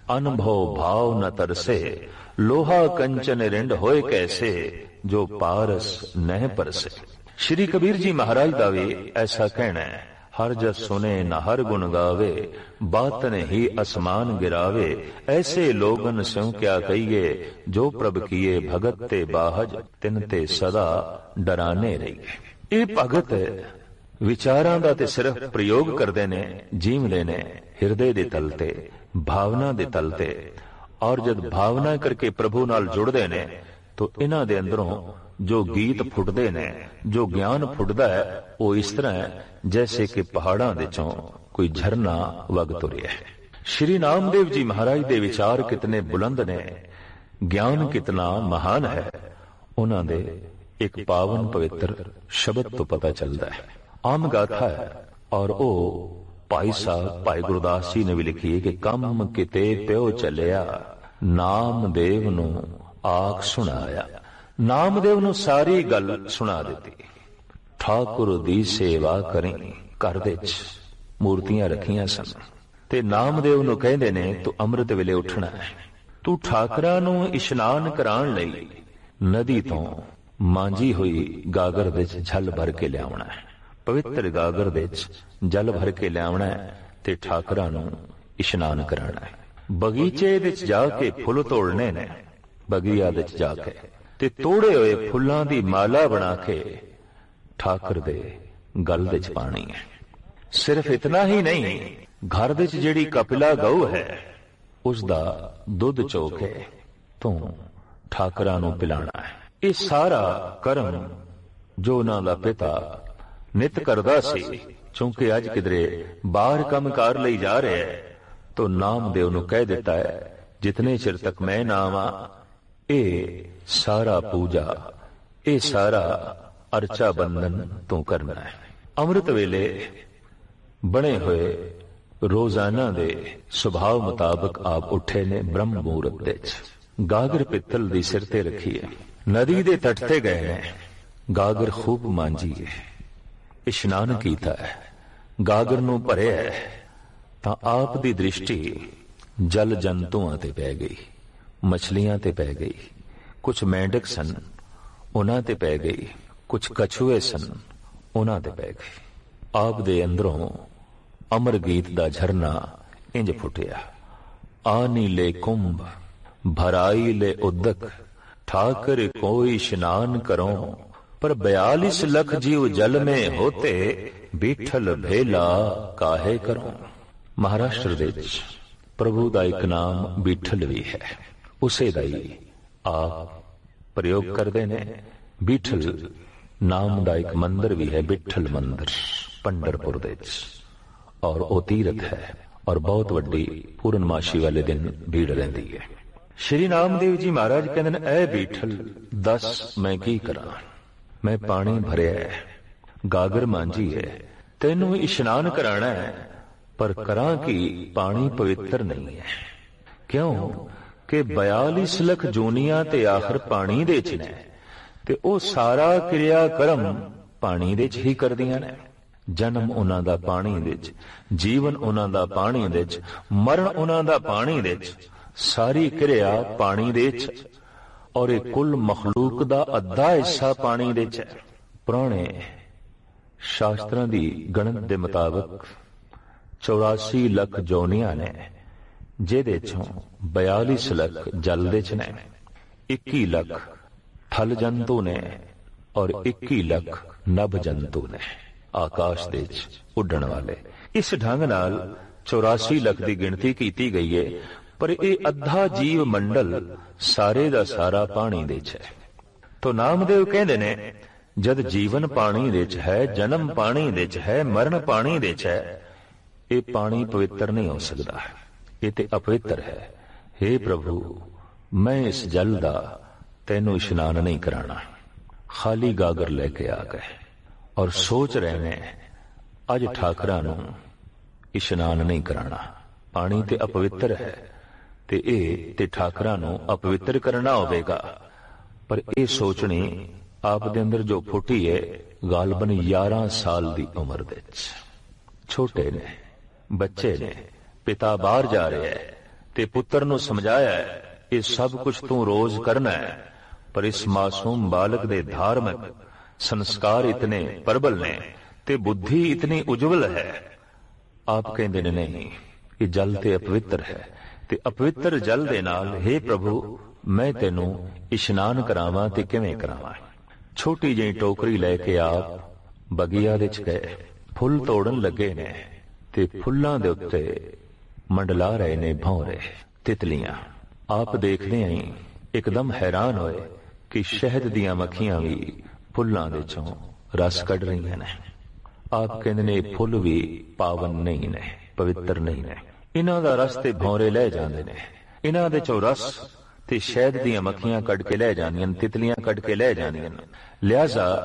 ਅਨੁਭਵ ਭਾਵ ਨ ਤਰਸੇ, ਲੋਹਾ ਕੰਚਨ ਰਿੰਡ ਹੋਏ ਕੈਸੇ, ਜੋ ਪਾਰਸ ਨਹਿ ਪਰਸੇ। ਸ਼੍ਰੀ ਕਬੀਰ ਜੀ ਮਹਾਰਾਜ ਦਾ ਵੀ ਐਸਾ ਕਹਿਣਾ ਹੈ, ਹਰ ਜਸ ਸੁਨੇ ਨ ਹਰ ਗੁਣ ਗਾਵੇ, ਬਾਤਨ ਹੀ ਅਸਮਾਨ ਗਿਰਾਵੇ, ਐਸੇ ਲੋਗਨ ਸਿਉ ਕਿਆ ਕਹੀਏ, ਜੋ ਪ੍ਰਭ ਕੀਏ ਭਗਤ ਤੇ ਬਾਹਜ, ਤਿਨ ਤੇ ਸਦਾ ਡਰਾਨੇ ਰਹੀਏ। ਇਹ ਭਗਤ ਵਿਚਾਰਾਂ ਦਾ ਤੇ ਸਿਰਫ ਪ੍ਰਯੋਗ ਕਰਦੇ ਨੇ, ਜੀਵਦੇ ਨੇ ਹਿਰਦੇ ਦੇ ਤਲ ਤੇ, ਭਾਵਨਾ ਦੇ ਤਲ ਤੇ। ਔਰ ਜਦ ਭਾਵਨਾ ਕਰਕੇ ਪ੍ਰਭੂ ਨਾਲ ਜੁੜਦੇ ਨੇ, ਤਾਂ ਇਹਨਾਂ ਦੇ ਅੰਦਰੋਂ ਜੋ ਗੀਤ ਫੁੱਟਦੇ ਨੇ, ਜੋ ਗਿਆਨ ਫੁੱਟਦਾ ਹੈ, ਉਹ ਇਸ ਤਰ੍ਹਾਂ ਹੈ ਜੈਸੇ ਕਿ ਪਹਾੜਾਂ ਦੇ ਚੋਂ ਕੋਈ ਝਰਨਾ ਵਗ ਤੁਰਿਆ ਹੈ। ਸ਼੍ਰੀ ਨਾਮਦੇਵ ਜੀ ਮਹਾਰਾਜ ਦੇ ਵਿਚਾਰ ਕਿਤਨੇ ਬੁਲੰਦ ਨੇ, ਗਿਆਨ ਕਿਤਨਾ ਮਹਾਨ ਹੈ, ਉਹਨਾਂ ਦੇ ਇੱਕ ਪਾਵਨ ਪਵਿੱਤਰ ਸ਼ਬਦ ਤੋਂ ਪਤਾ ਚੱਲਦਾ ਹੈ। आम गाथा है। और वो भाई साहब भाई गुरदास जी ने भी लिखी है कि कम किते प्यो चलिया नामदेव नू आख सुनाया। नामदेव नू सारी गल सुना दी। ठाकुर दी सेवा करें, घर दे च मूर्तियां रखियां सन ते नामदेव नू कहंदे ने तू अमृत वेले उठना है, तू ठाकरां नू इशनान कराण लई नदी तो मांजी हुई गागर दे च जल भर के लियावना है। पवित्र गागर दे च जल भर के लियावना है ते ठाकरां नू इशनान कराना है। बगीचे दे च जाके फुल तोड़ने ने, बगिया दे च जाके ते तोड़े हुए फुल्लां दी माला बना के ठाकर दे गल दे च पानी है। सिर्फ इतना ही नहीं, घर दे च जेड़ी कपिला गऊ है उसदा दुध चो के तू ठाकरां नू पिलाना है। ये सारा कर्म जो उन्हां दा पिता नित करदा सी, चूंकि अज किधरे बाहर काम कार लई जा रहे है तो नामदेव नू कह दिता है जितने चिर तक मैं ना आवां ए सारा पूजा, ए सारा अर्चा बंधन तू करना है। अमृत वेले बने हुए रोजाना दे सुभाव मुताबिक आप उठे ने ब्रह्म मुहूर्त दे गागर पित्तल दी सिर ते रखी है, नदी दे तट ते गए ने, गागर खूब मांजी है, इशनान कीता है, गागर नू भरे है तां आप दी दृष्टि जल जंतुआं ते पै गई, मछलियां ते पै गई, कुछ मेंढक सन उन्हां ते पै गई, कुछ कछुए सन उन्हां ते पै गई। आप दे अंदरों अमर गीत दा झरना इंज फुटिया। आनी ले कुंभ भराई ले उदक ठाकर कोई स्नान करो, पर बयालीस लख जीव जल में होते बीठल भेला काहे करो। महाराष्ट्र दे विच प्रभु दा एक नाम बीठल भी है, उसे दा ही आप प्रयोग करते ने। बीठल नाम दा एक मंदिर भी है, बिठल मंदिर पंडरपुर दे विच, और ओ तीरथ है और बहुत वड्डी पूर्णमाशी वाले दिन भीड़ रहती है। श्री नामदेव जी महाराज कहते हैं ऐ बीठल दस मैं की करा, मैं पानी भरिया है, गागर मांजी है, तेनू इशनान कराना है, पर करा कि पानी पवित्र नहीं है। क्यों कि बयालीस लख जूनिया ते आखिर पानी दे च ने ते ओ सारा क्रिया कर्म पानी दे च ही करदियां ने। जन्म उन्हां दा पानी दे च, जीवन उन्हां दा पानी दे च, मरण उन्हां दा पानी दे च, सारी क्रिया पानी दे च, और एक कुल मखलूक दा अद्धा हिस्सा पानी दे च है। पुराने शास्त्रां दी गणत दे मुताबिक चौरासी लख जोनियां ने, जेदे चों बयालीस लख जल दे च ने, इक्की लख थल जंतु ने और इक्की लख नभ जंतु ने आकाश दे च उड़न वाले। इस ढंग नाल चौरासी लख की गिणती की गई है, पर यह अद्धा जीव मंडल सारे दा सारा पानी दे च है। तो नामदेव कहंदे ने जद जीवन पानी दे च है, जन्म पानी दे च है, मरण पानी दे च है, ये पानी पवित्र नहीं हो सकता, ये ते अपवित्र है। हे प्रभु मैं इस जल दा तेनू इशनान नहीं कराना। खाली गागर लेके आ गए और सोच रहे ने अज ठाकरां नू इशनान नहीं कराना, पानी ते अपवित्र है ते ए ते ठाकरां नू अपवित्र करना होवेगा। पर यह सोचनी आप दे अंदर जो फुटी है गालबन ग्यारह साल दी उम्र दे छोटे ने बच्चे ने, पिता बाहर जा रहे है ते पुत्र नू समझाया है ये सब कुछ तू रोज करना है, पर इस मासूम बालक दे धार्मिक संस्कार इतने प्रबल ने ते बुद्धि इतनी उज्जवल है। आप कहंदे ने नहीं ये जल ते अपवित्र है, ते अपवित्र जल दे नाल हे प्रभु मैं तेनू इशनान करावां ते किवें करावां। छोटी जी टोकरी लेके आप बगिया दे च गए, फुल तोड़न लगे ने ते फुल्लां दे उत्ते मंडला रहे ने भौरे तितलियां। आप देखदे ही एकदम हैरान होए कि शहद दियां मक्खियां भी फुल्लां दे चों रस कढ रही ने। आप कहंदे ने फुल भी पावन नहीं ने, पवित्र नहीं ने, इन्हां दा रस ते भौरे लै जांदे ने, इन्हां दे चों रस ते शहद दियां मक्खियां कढ के लै जांदियां, तितलियां कढ के लै जांदियां। लिहाजा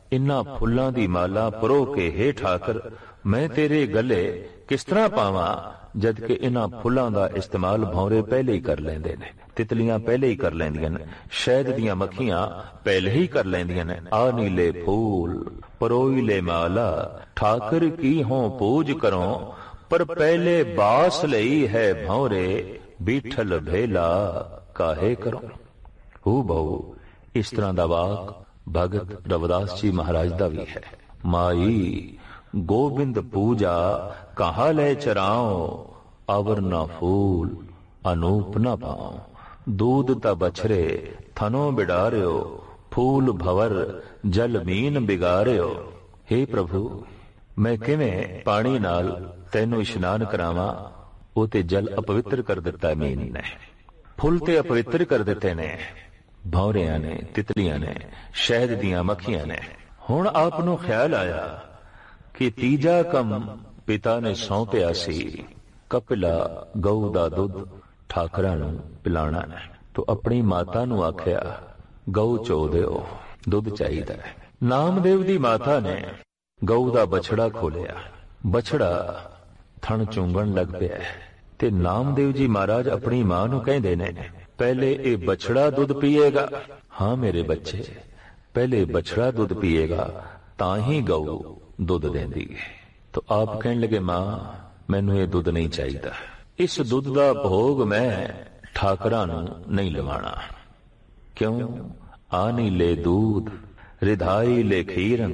इन्हां फुल्लां दी माला परो के हे ठाकर मैं तेरे गले किस तरह पावां, जबकि इन्हां फुल्लां दा इस्तेमाल भौरे पहले ही कर लैंदे ने, तितलियां पहले ही कर लैंदियां ने, शहद दियां मक्खियां पहले ही कर लैंदियां ने। आ नीले फूल परोई ले माला, ठाकर की हों पूज करों, पर पहले बास लई है भौरे, बीठल भेला काहे करों। हू बहु इस तरह दा वाक भगत रविदास जी महाराज दा भी है। माई गोबिंद पूजा कहा ले चराओ, अवर ना फूल अनूप ना पाओ, दूध ता बछरे थनो बिडारियो, फूल भवर जल मीन बिगारियो। हे प्रभु मैं किवें पानी नाल तैनू इशनान करावां, वो ते जल अपवित्र कर दिता मीन ने, फुल ते अपवित्र कर दिते ने, भौरियां ने, तितलियां ने, शहद दियां मक्खियां ने। हुण आप नूं ख्याल आया कि तीजा कम पिता ने सौंपिया सी, कपिला गऊ दा दुध ठाकरां नूं पिलाणा है। तो अपनी माता नूं आख्या गऊ चो दिओ, दुध चाहीदा है। नामदेव दी माता ने गऊ दा बछड़ा खोलिया, बछड़ा थण चूंगण लग पिया ते नामदेव जी महाराज अपनी मां नूं कहंदे ने पहले ये बछड़ा दुध पिएगा। हाँ मेरे बच्चे, पहले बछड़ा दुध पिएगा तां ही गऊ दुध देंदी है। तो आप कहने लगे मां मैनू ये दुध नहीं चाहिए, इस दुध का भोग मैं ठाकरां नूं नहीं लवाणा। क्यों? आनी ले दूध रिधाई ले खीरन,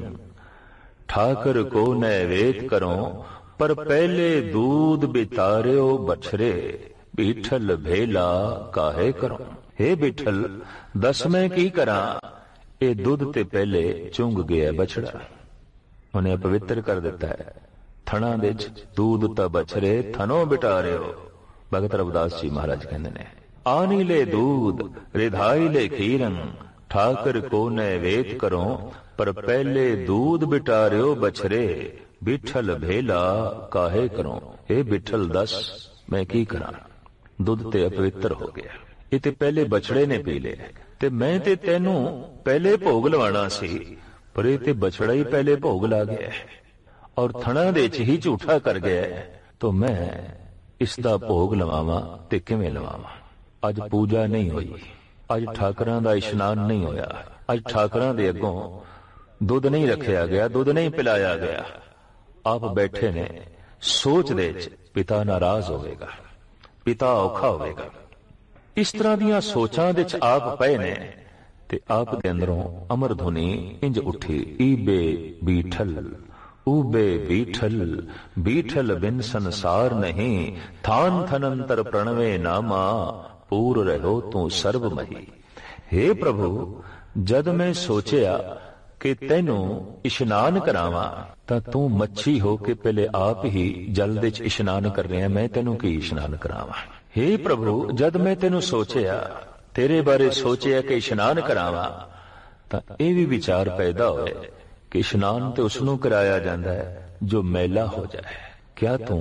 ठाकर को नैवेद करो, पर पहले दूध बितारियो बछरे, बीठल भेला काहे करो। हे बिठल दस मैं की करा, ये दुध ते पहले चुंग गया बछड़ा, उन्हें पवित्र कर दिता है। थणा दे दूध ता बछरे थनो बिटारियो। भगत रविदास जी महाराज कहते ने आनी ले दूध रिधाई ले खीरन, ठाकर को नैवेद करो, पर पहले दूध बिटारियो बछरे, बिठल भेला काहे करो। हे बिठल दस मैं की करा, दुध ते अपवित्र हो गया, ये ते पहले बछड़े ने पी ले, ते मैं ते तेनू पहले भोग लवाना सी, पर ये ते बछड़ा ही पहले भोग ला गया और थणा दे च ही झूठा कर गया, तो मैं इसदा भोग लवावां ते किवें लवावां। अज पूजा नहीं हुई, अज ठाकरां दा इशनान नहीं होया, अज ठाकरां दे अगों दुध नहीं रखिया गया, दुध नहीं पिलाया गया। आप बैठे ने सोच दे च पिता नाराज होवेगा, पिता औखा होवेगा। इस तरह दियां सोचां दे च आप पए ने ते आप दे अंदरों अमर धुनी इंज उठी, ईबे बीठल ऊबे बीठल, बीठल बिन संसार नहीं, थान थनंतर प्रणवे नामा, पूर रहो तू सर्व मही। हे प्रभु जद मैं सोचिया कि तेनू इशनान करावां तां तू मच्छी हो के पहले आप ही जल दे च इशनान कर रहे हैं, मैं तेनू की इशनान करावां। हे प्रभु जद मैं तेनू सोचिया, तेरे बारे सोचिया कि इशनान करावां, तां ये भी विचार पैदा होए कि इशनान ते उसनू कराया जांदा है जो मैला हो जाए। क्या तू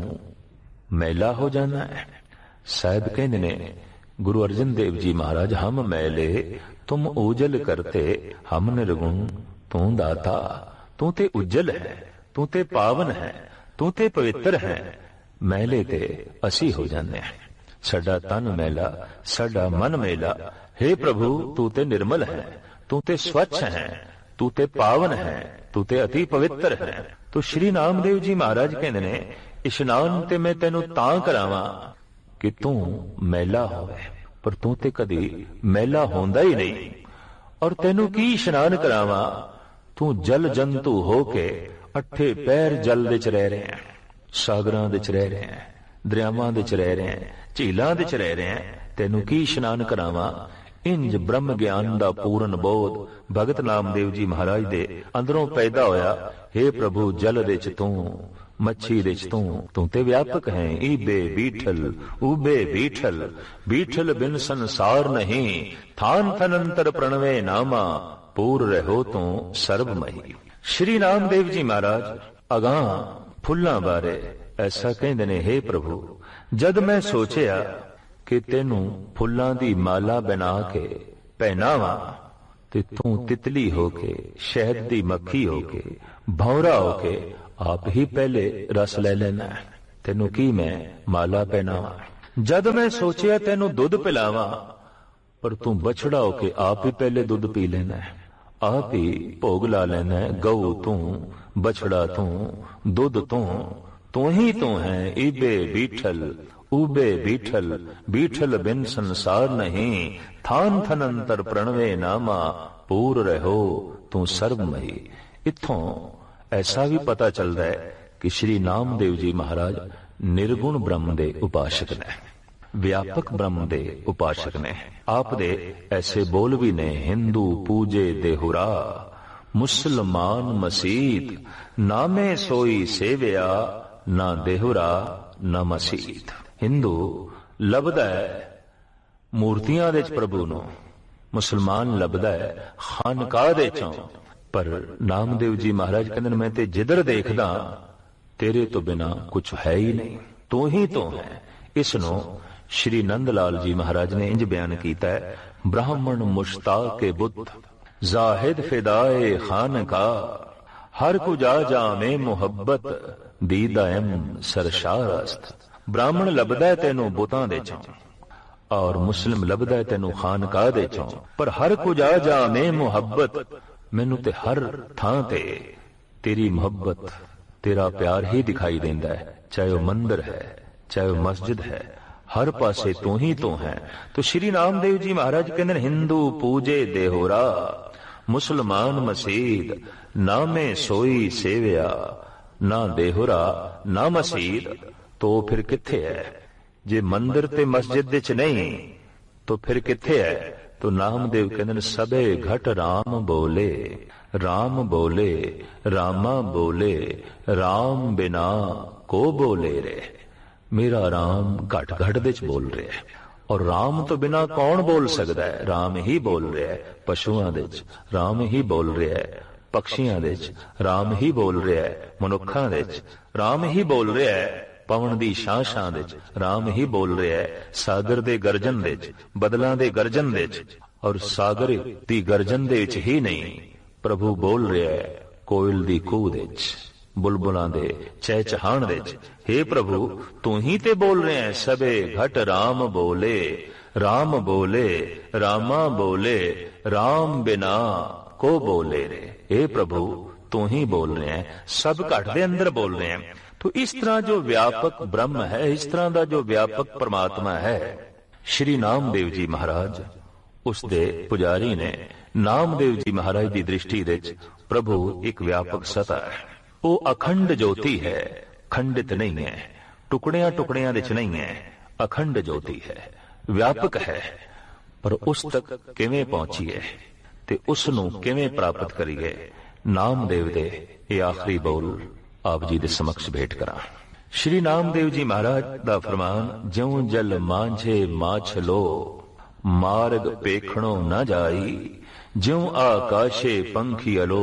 मैला हो जाना है? साहब कहंदे ने गुरु अर्जन देव जी महाराज, हम मैले तुम उजल करते, हम निर्गुण तू दाता। तू ते उज्जल है, तू ते पावन है, तू ते पवित्र है, मैले ते असी हो जाने हैं। साडा तन मैला, साडा मन मैला। हे प्रभु तू ते निर्मल है, तू ते स्वच्छ है, तू ते पावन है, तू ते अति पवित्र है। तो श्री नामदेव जी महाराज कहते ने इशनान ते मैं तेनू तां करावां कि तू मैला होवे, पर तू ते कदी मैला होंदा ही नहीं। और तेनू की इशनान करावां, तू जल जंतु होके अठे पैर जल दे च रह रहे हैं, सागरां दे च रह रहे हैं, दरियावां दे च रह रहे हैं, झीलां दे च रह रहे हैं। तेनू की इशनान करावां। इंज ब्रह्म ज्ञान दा पूर्ण बोध भगत नामदेव जी महाराज दे अंदरों पैदा होया। हे प्रभु जल दे च तू, मच्छी दे च तू, तू ते व्यापक है। ईबे बीठल उबे बीठल, बीठल बिन संसार नहीं, थान थनंतर प्रणवे नामा, पूर रहो तू सर्वमही। श्री नामदेव जी महाराज अगां फुल्लां बारे ऐसा कहंदे ने, हे प्रभु जद मैं सोचिया कि तेनू फुल्लां दी माला बना के पहनावां ਤੇ ਤੂੰ ਤਿਤਲੀ ਹੋ ਕੇ, ਸ਼ਹਿਦ ਦੀ ਮੱਖੀ ਹੋ ਕੇ, ਭੌਰਾ ਹੋ ਕੇ ਆਪ ਹੀ ਪਹਿਲੇ ਰਸ ਲੈ ਲੈਣਾ। ਤੈਨੂੰ ਕੀ ਮੈਂ ਮਾਲਾ ਪਹਿਨਾਵਾਂ। ਜਦ ਮੈਂ ਸੋਚਿਆ ਤੈਨੂੰ ਦੁੱਧ ਪਿਲਾਵਾਂ, ਪਰ ਤੂੰ ਬਛੜਾ ਹੋ ਕੇ ਆਪ ਹੀ ਪਹਿਲੇ ਦੁੱਧ ਪੀ ਲੈਣਾ, ਆਪ ਹੀ ਭੋਗ ਲਾ ਲੈਣਾ। ਗਊ ਤੂੰ, ਬਛੜਾ ਤੂੰ, ਦੁੱਧ ਤੂੰ, ਤੂੰ ਹੀ ਤੂੰ ਹੈ। ਈਬੇ ਬੀਠਲ ਊਬੇ ਬੀਠਲ, ਬੀਠਲ ਬਿਨ ਸੰਸਾਰ ਨਹੀਂ। ਥਾਨ ਥਨ ਅੰਤਰ ਪ੍ਰਣਵੇ ਨਾਮਾ, ਪੂਰ ਰਹੋ ਤੂੰ ਸਰਬਮਈ। ਇੱਥੋਂ ਐਸਾ ਵੀ ਪਤਾ ਚੱਲਦਾ ਹੈ ਕਿ ਸ਼੍ਰੀ ਨਾਮਦੇਵ ਜੀ ਮਹਾਰਾਜ ਨਿਰਗੁਣ ਬ੍ਰਹਮ ਦੇ ਉਪਾਸ਼ਕ ਨੇ, ਵਿਆਪਕ ਬ੍ਰਹਮ ਦੇ ਉਪਾਸ਼ਕ ਨੇ। ਆਪ ਦੇ ਐਸੇ ਬੋਲ ਵੀ ਨੇ, ਹਿੰਦੂ ਪੂਜੇ ਦੇਹੁਰਾ, ਮੁਸਲਮਾਨ ਮਸੀਤ, ਨਾਮੇ ਸੋਈ ਸੇਵਿਆ, ਨਾ ਦੇਹੁਰਾ ਨਾ ਮਸੀਤ। ਹਿੰਦੂ ਲੱਭਦਾ ਹੈ ਮੂਰਤੀਆਂ ਦੇ ਚ ਪ੍ਰਭੂ ਨੂੰ, ਮੁਸਲਮਾਨ ਲੱਭਦਾ ਹੈ ਖਾਨਕਾਹ ਦੇ ਚੋਂ। ਪਰ ਨਾਮਦੇਵ ਜੀ ਮਹਾਰਾਜ ਕਹਿੰਦੇ ਨੇ, ਮੈਂ ਤੇ ਜਿੱਧਰ ਦੇਖਦਾ ਤੇਰੇ ਤੋਂ ਬਿਨਾ ਕੁਛ ਹੈ ਹੀ ਨਹੀਂ, ਤੂੰ ਹੀ ਤੂੰ ਹੈ। ਇਸ ਨੂੰ ਸ਼੍ਰੀ ਨੰਦ ਲਾਲ ਜੀ ਮਹਾਰਾਜ ਨੇ ਇੰਜ ਬਿਆਨ ਕੀਤਾ ਹੈ, ਬ੍ਰਾਹਮਣ ਮੁਸ਼ਤਾਕ ਬੁੱਤ, ਜ਼ਾਹਿਦ ਫਿਦਾਏ ਖਾਨਕਾਹ, ਹਰ ਕੁ ਜਾ ਜਾਵੇਂ ਮੁਹੱਬਤ, ਦੀਦਾਇਮ ਸਰਸ਼ਾਰਸਤ। ਬ੍ਰਾਹਮਣ ਲੱਭਦਾ ਹੈ ਤੈਨੂੰ ਬੁੱਤਾਂ ਦੇ ਚੋਂ, ਔਰ ਮੁਸਲਿਮ ਲੱਭਦਾ ਹੈ ਤੈਨੂੰ ਖਾਨਕਾਹ ਦੇ ਚੋਂ। ਪਰ ਹਰ ਕੁ ਜਾ ਜਾਵੇਂ ਮੁਹੱਬਤ, ਮੈਨੂੰ ਤੇ ਹਰ ਥਾਂ ਤੇ ਤੇਰੀ ਮੁਹੱਬਤ, ਤੇਰਾ ਪਿਆਰ ਹੀ ਦਿਖਾਈ ਦਿੰਦਾ ਹੈ। ਚਾਹੇ ਉਹ ਮੰਦਿਰ ਹੈ, ਚਾਹੇ ਉਹ ਮਸਜਿਦ ਹੈ, ਹਰ ਪਾਸੇ ਤੂੰ ਹੀ ਤੂੰ ਹੈ। तो श्री नामदेव जी महाराज कहते हैं, हिंदू पूजे देहोरा, मुसलमान मसीद, नामे सोई सेविया, ना देहोरा ना मसीद। तो फिर किथे है? जे मंदिर ते मस्जिद विच नहीं तो फिर किथे है? तो नामदेव कहते हैं, सबे घट राम बोले, राम बोले, रामा बोले, राम बिना को बोले रे। मेरा राम घट घट विच बोल रहा है, और राम तो बिना कौन बोल सकता है? राम ही बोल रहा है। पशुओं दे च राम ही बोल रहा है, पक्षियों दे च राम ही बोल रहा है, मनुखों दे च राम ही बोल रहा है, पवन दी शां-शां दे च राम ही बोल रहा है, सागर दे गर्जन दे च, बदलां दे गर्जन दे च, और सागर दी गर्जन दे च ही नहीं प्रभु बोल रहा है, कोयल दी कूह दे च, बुलबुलां दे चहचहाण दे च। हे प्रभु तू ही ते बोल रहे हैं, सबे घट राम बोले, राम बोले, रामा बोले, राम बिना को बोले रे। हे प्रभु तू ही बोल रहे हैं, सब घट दे अंदर बोल रहे हैं। तो इस तरह जो व्यापक ब्रह्म है, इस तरह का जो व्यापक परमात्मा है, श्री नामदेव जी महाराज उसदे पुजारी ने नामदेव जी महाराज की दृष्टि दे प्रभु एक व्यापक सत्ता है। वो अखंड ज्योति है, खंडित नहीं है, टुकड़ियां टुकड़ियां विच नहीं है, अखंड ज्योति है, व्यापक है। पर उस तक किवें पहुंचीए ते उस नूं किवें प्राप्त करिए? नामदेव दे ये आखिरी बोल आप जी दे समक्ष भेंट करा। श्री नामदेव जी महाराज दा फरमान, ज्यों जल मांझे माछलो, मार्ग पेखणो न जाई, ज्यों आकाशे पंखी अलो,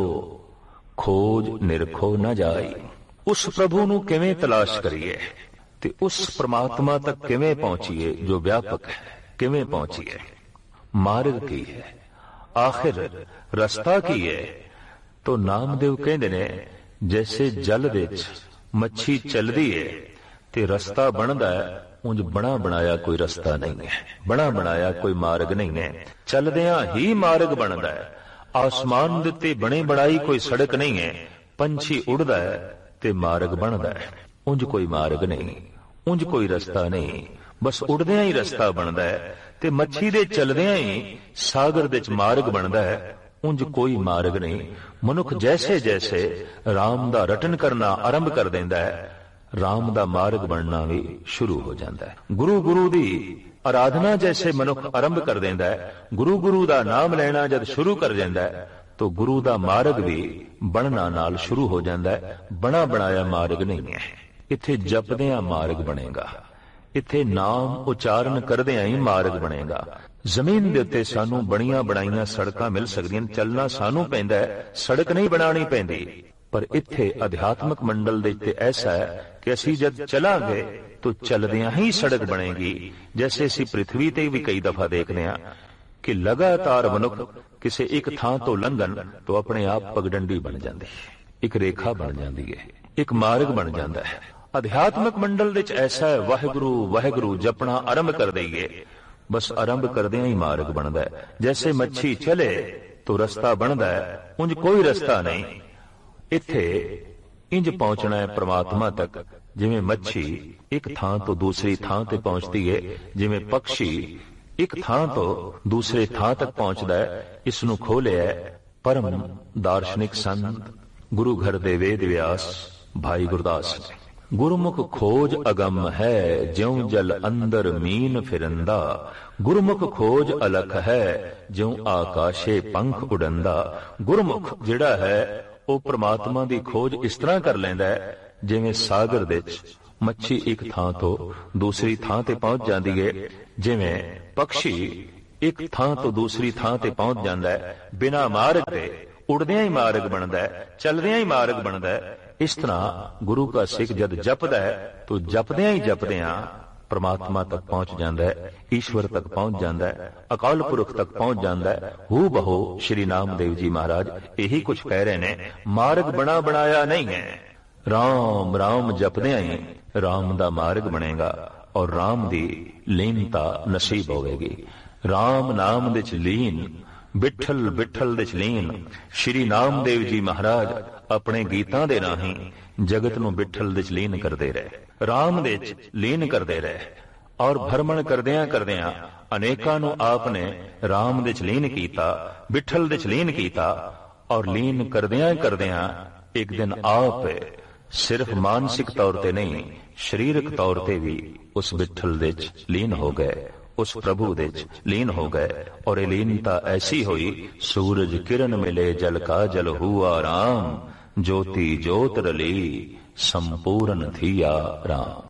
खोज निरखो न जाई। उस प्रभु नूं किवें तलाश करिए ते उस परमात्मा तक किवें पहुंचीए जो व्यापक है? किवें पहुंचीए? मार्ग की है, आखिर रस्ता की है? तो नामदेव कहंदे ने, जैसे जल विच मच्छी चलदी है ते रस्ता बनदा है, उंज बना बनाया कोई रस्ता नहीं है, बना बनाया कोई मार्ग नहीं है, चलदियां ही मार्ग बनदा है। आसमान दे ते बने बनाई कोई सड़क नहीं है, पंछी उड़दा है ते मार्ग बनदा है, उंज कोई मार्ग नहीं, उंज कोई रस्ता नहीं, बस उड़दियां ही रस्ता बनदा है। ते मच्छी दे चलदियां ही सागर दे च मार्ग बनदा है, उंज कोई मार्ग नहीं। मनुख जैसे जैसे राम दा रटन करना आरंभ कर देंदा है, राम दा मार्ग बनना भी शुरू हो जाता है। गुरु गुरु दी आराधना जैसे मनुख आरंभ कर देंदा है, गुरु गुरु दा नाम लेना जब शुरू कर देंदा है, तो गुरु दा मार्ग भी बनना नाल शुरू हो जाता है। बना बनाया मार्ग नहीं है, इत्थे जपदियां मार्ग बनेगा, इत्थे नाम उचारण करदियां ही मार्ग बनेगा। जमीन दे उत्ते सानू बणियां बनाईयां सड़कां मिल सकदियां, चलना सानू पैंदा है, सड़क नहीं बनानी पैंदी। पर इत्थे अध्यात्मक मंडल दे उत्ते ऐसा है कि असीं जद चलांगे तो चलदियां ही सड़क बनेगी। जैसे असीं पृथ्वी ते भी कई दफा देखने हैं कि लगातार मनुख किसी एक थां तो लंघन तो अपने आप पगडंडी बन जाती है, एक रेखा बन जाती है, एक मार्ग बन जाता है। अध्यात्मक मंडल विच ऐसा है, वाहिगुरु वाहिगुरु जपना आरंभ कर देइए, बस आरंभ करदियां ही मार्ग बनता है। जैसे मच्छी चले तो रस्ता बनता है, उंज कोई रस्ता नहीं। इत्थे इंज पहुंचना है परमात्मा तक जिवें मच्छी एक थां तो दूसरी थां ते पहुंचती है, जिवें पक्षी एक थां तो दूसरे थां तक पहुंचता है। इसनूं खोलिया परम दार्शनिक संत गुरु घर दे वेद व्यास भाई गुरदास ने। गुरमुख खोज अगम है ज्यों जल अंदर मीन फिरंदा, गुरमुख खोज अलख है ज्यों आकाशे पंख उड़ंदा। गुरमुख जिहड़ा है ਉਹ परमात्मा ਦੀ खोज इस तरह कर ਲੈਂਦਾ है जिवें सागर ਦੇ ਵਿੱਚ मच्छी एक थां तो दूसरी थां ते पहुंच जाती है, जिवें पक्षी एक थां तो दूसरी थां ते पहुंच जाता है। बिना मार्ग ते उड़दियां ही मार्ग बनता है, चलदियां ही मार्ग बनता है। इस तरह गुरु का सिख जद जपदा है तो जपदियां ही जपदियां परमात्मा तक पहुंच जाता है, ईश्वर तक पहुंच जाता है, अकाल पुरख तक पहुंच जाता है। हू बहो श्री नामदेव जी महाराज यही कुछ कह रहे ने, मार्ग बना बनाया नहीं है। राम राम जपदियां ही राम दा मार्ग बनेगा और राम दी लीनता नसीब होगी। राम नाम दे च लीन, बिठल बिठल दे च लीन। श्री नामदेव जी महाराज अपने गीतां दे राहीं जगत नूं बिठल दे च लीन करदे रहे, राम दे च लीन करदे रहे और भ्रमण करदियां करदियां अनेकां नूं आपने राम दे च लीन कीता, बिठल दे च लीन कीता। और लीन करदियां करदियां एक दिन आप सिर्फ मानसिक तौर ते नहीं शरीरक तौर ते भी उस बिठल दे च लीन हो गए, उस प्रभु दे च लीन हो गए। और ये लीनता ऐसी हुई, सूरज किरण मिले जल का जल हुआ राम, ज्योति ज्योत रली संपूर्ण थिया राम।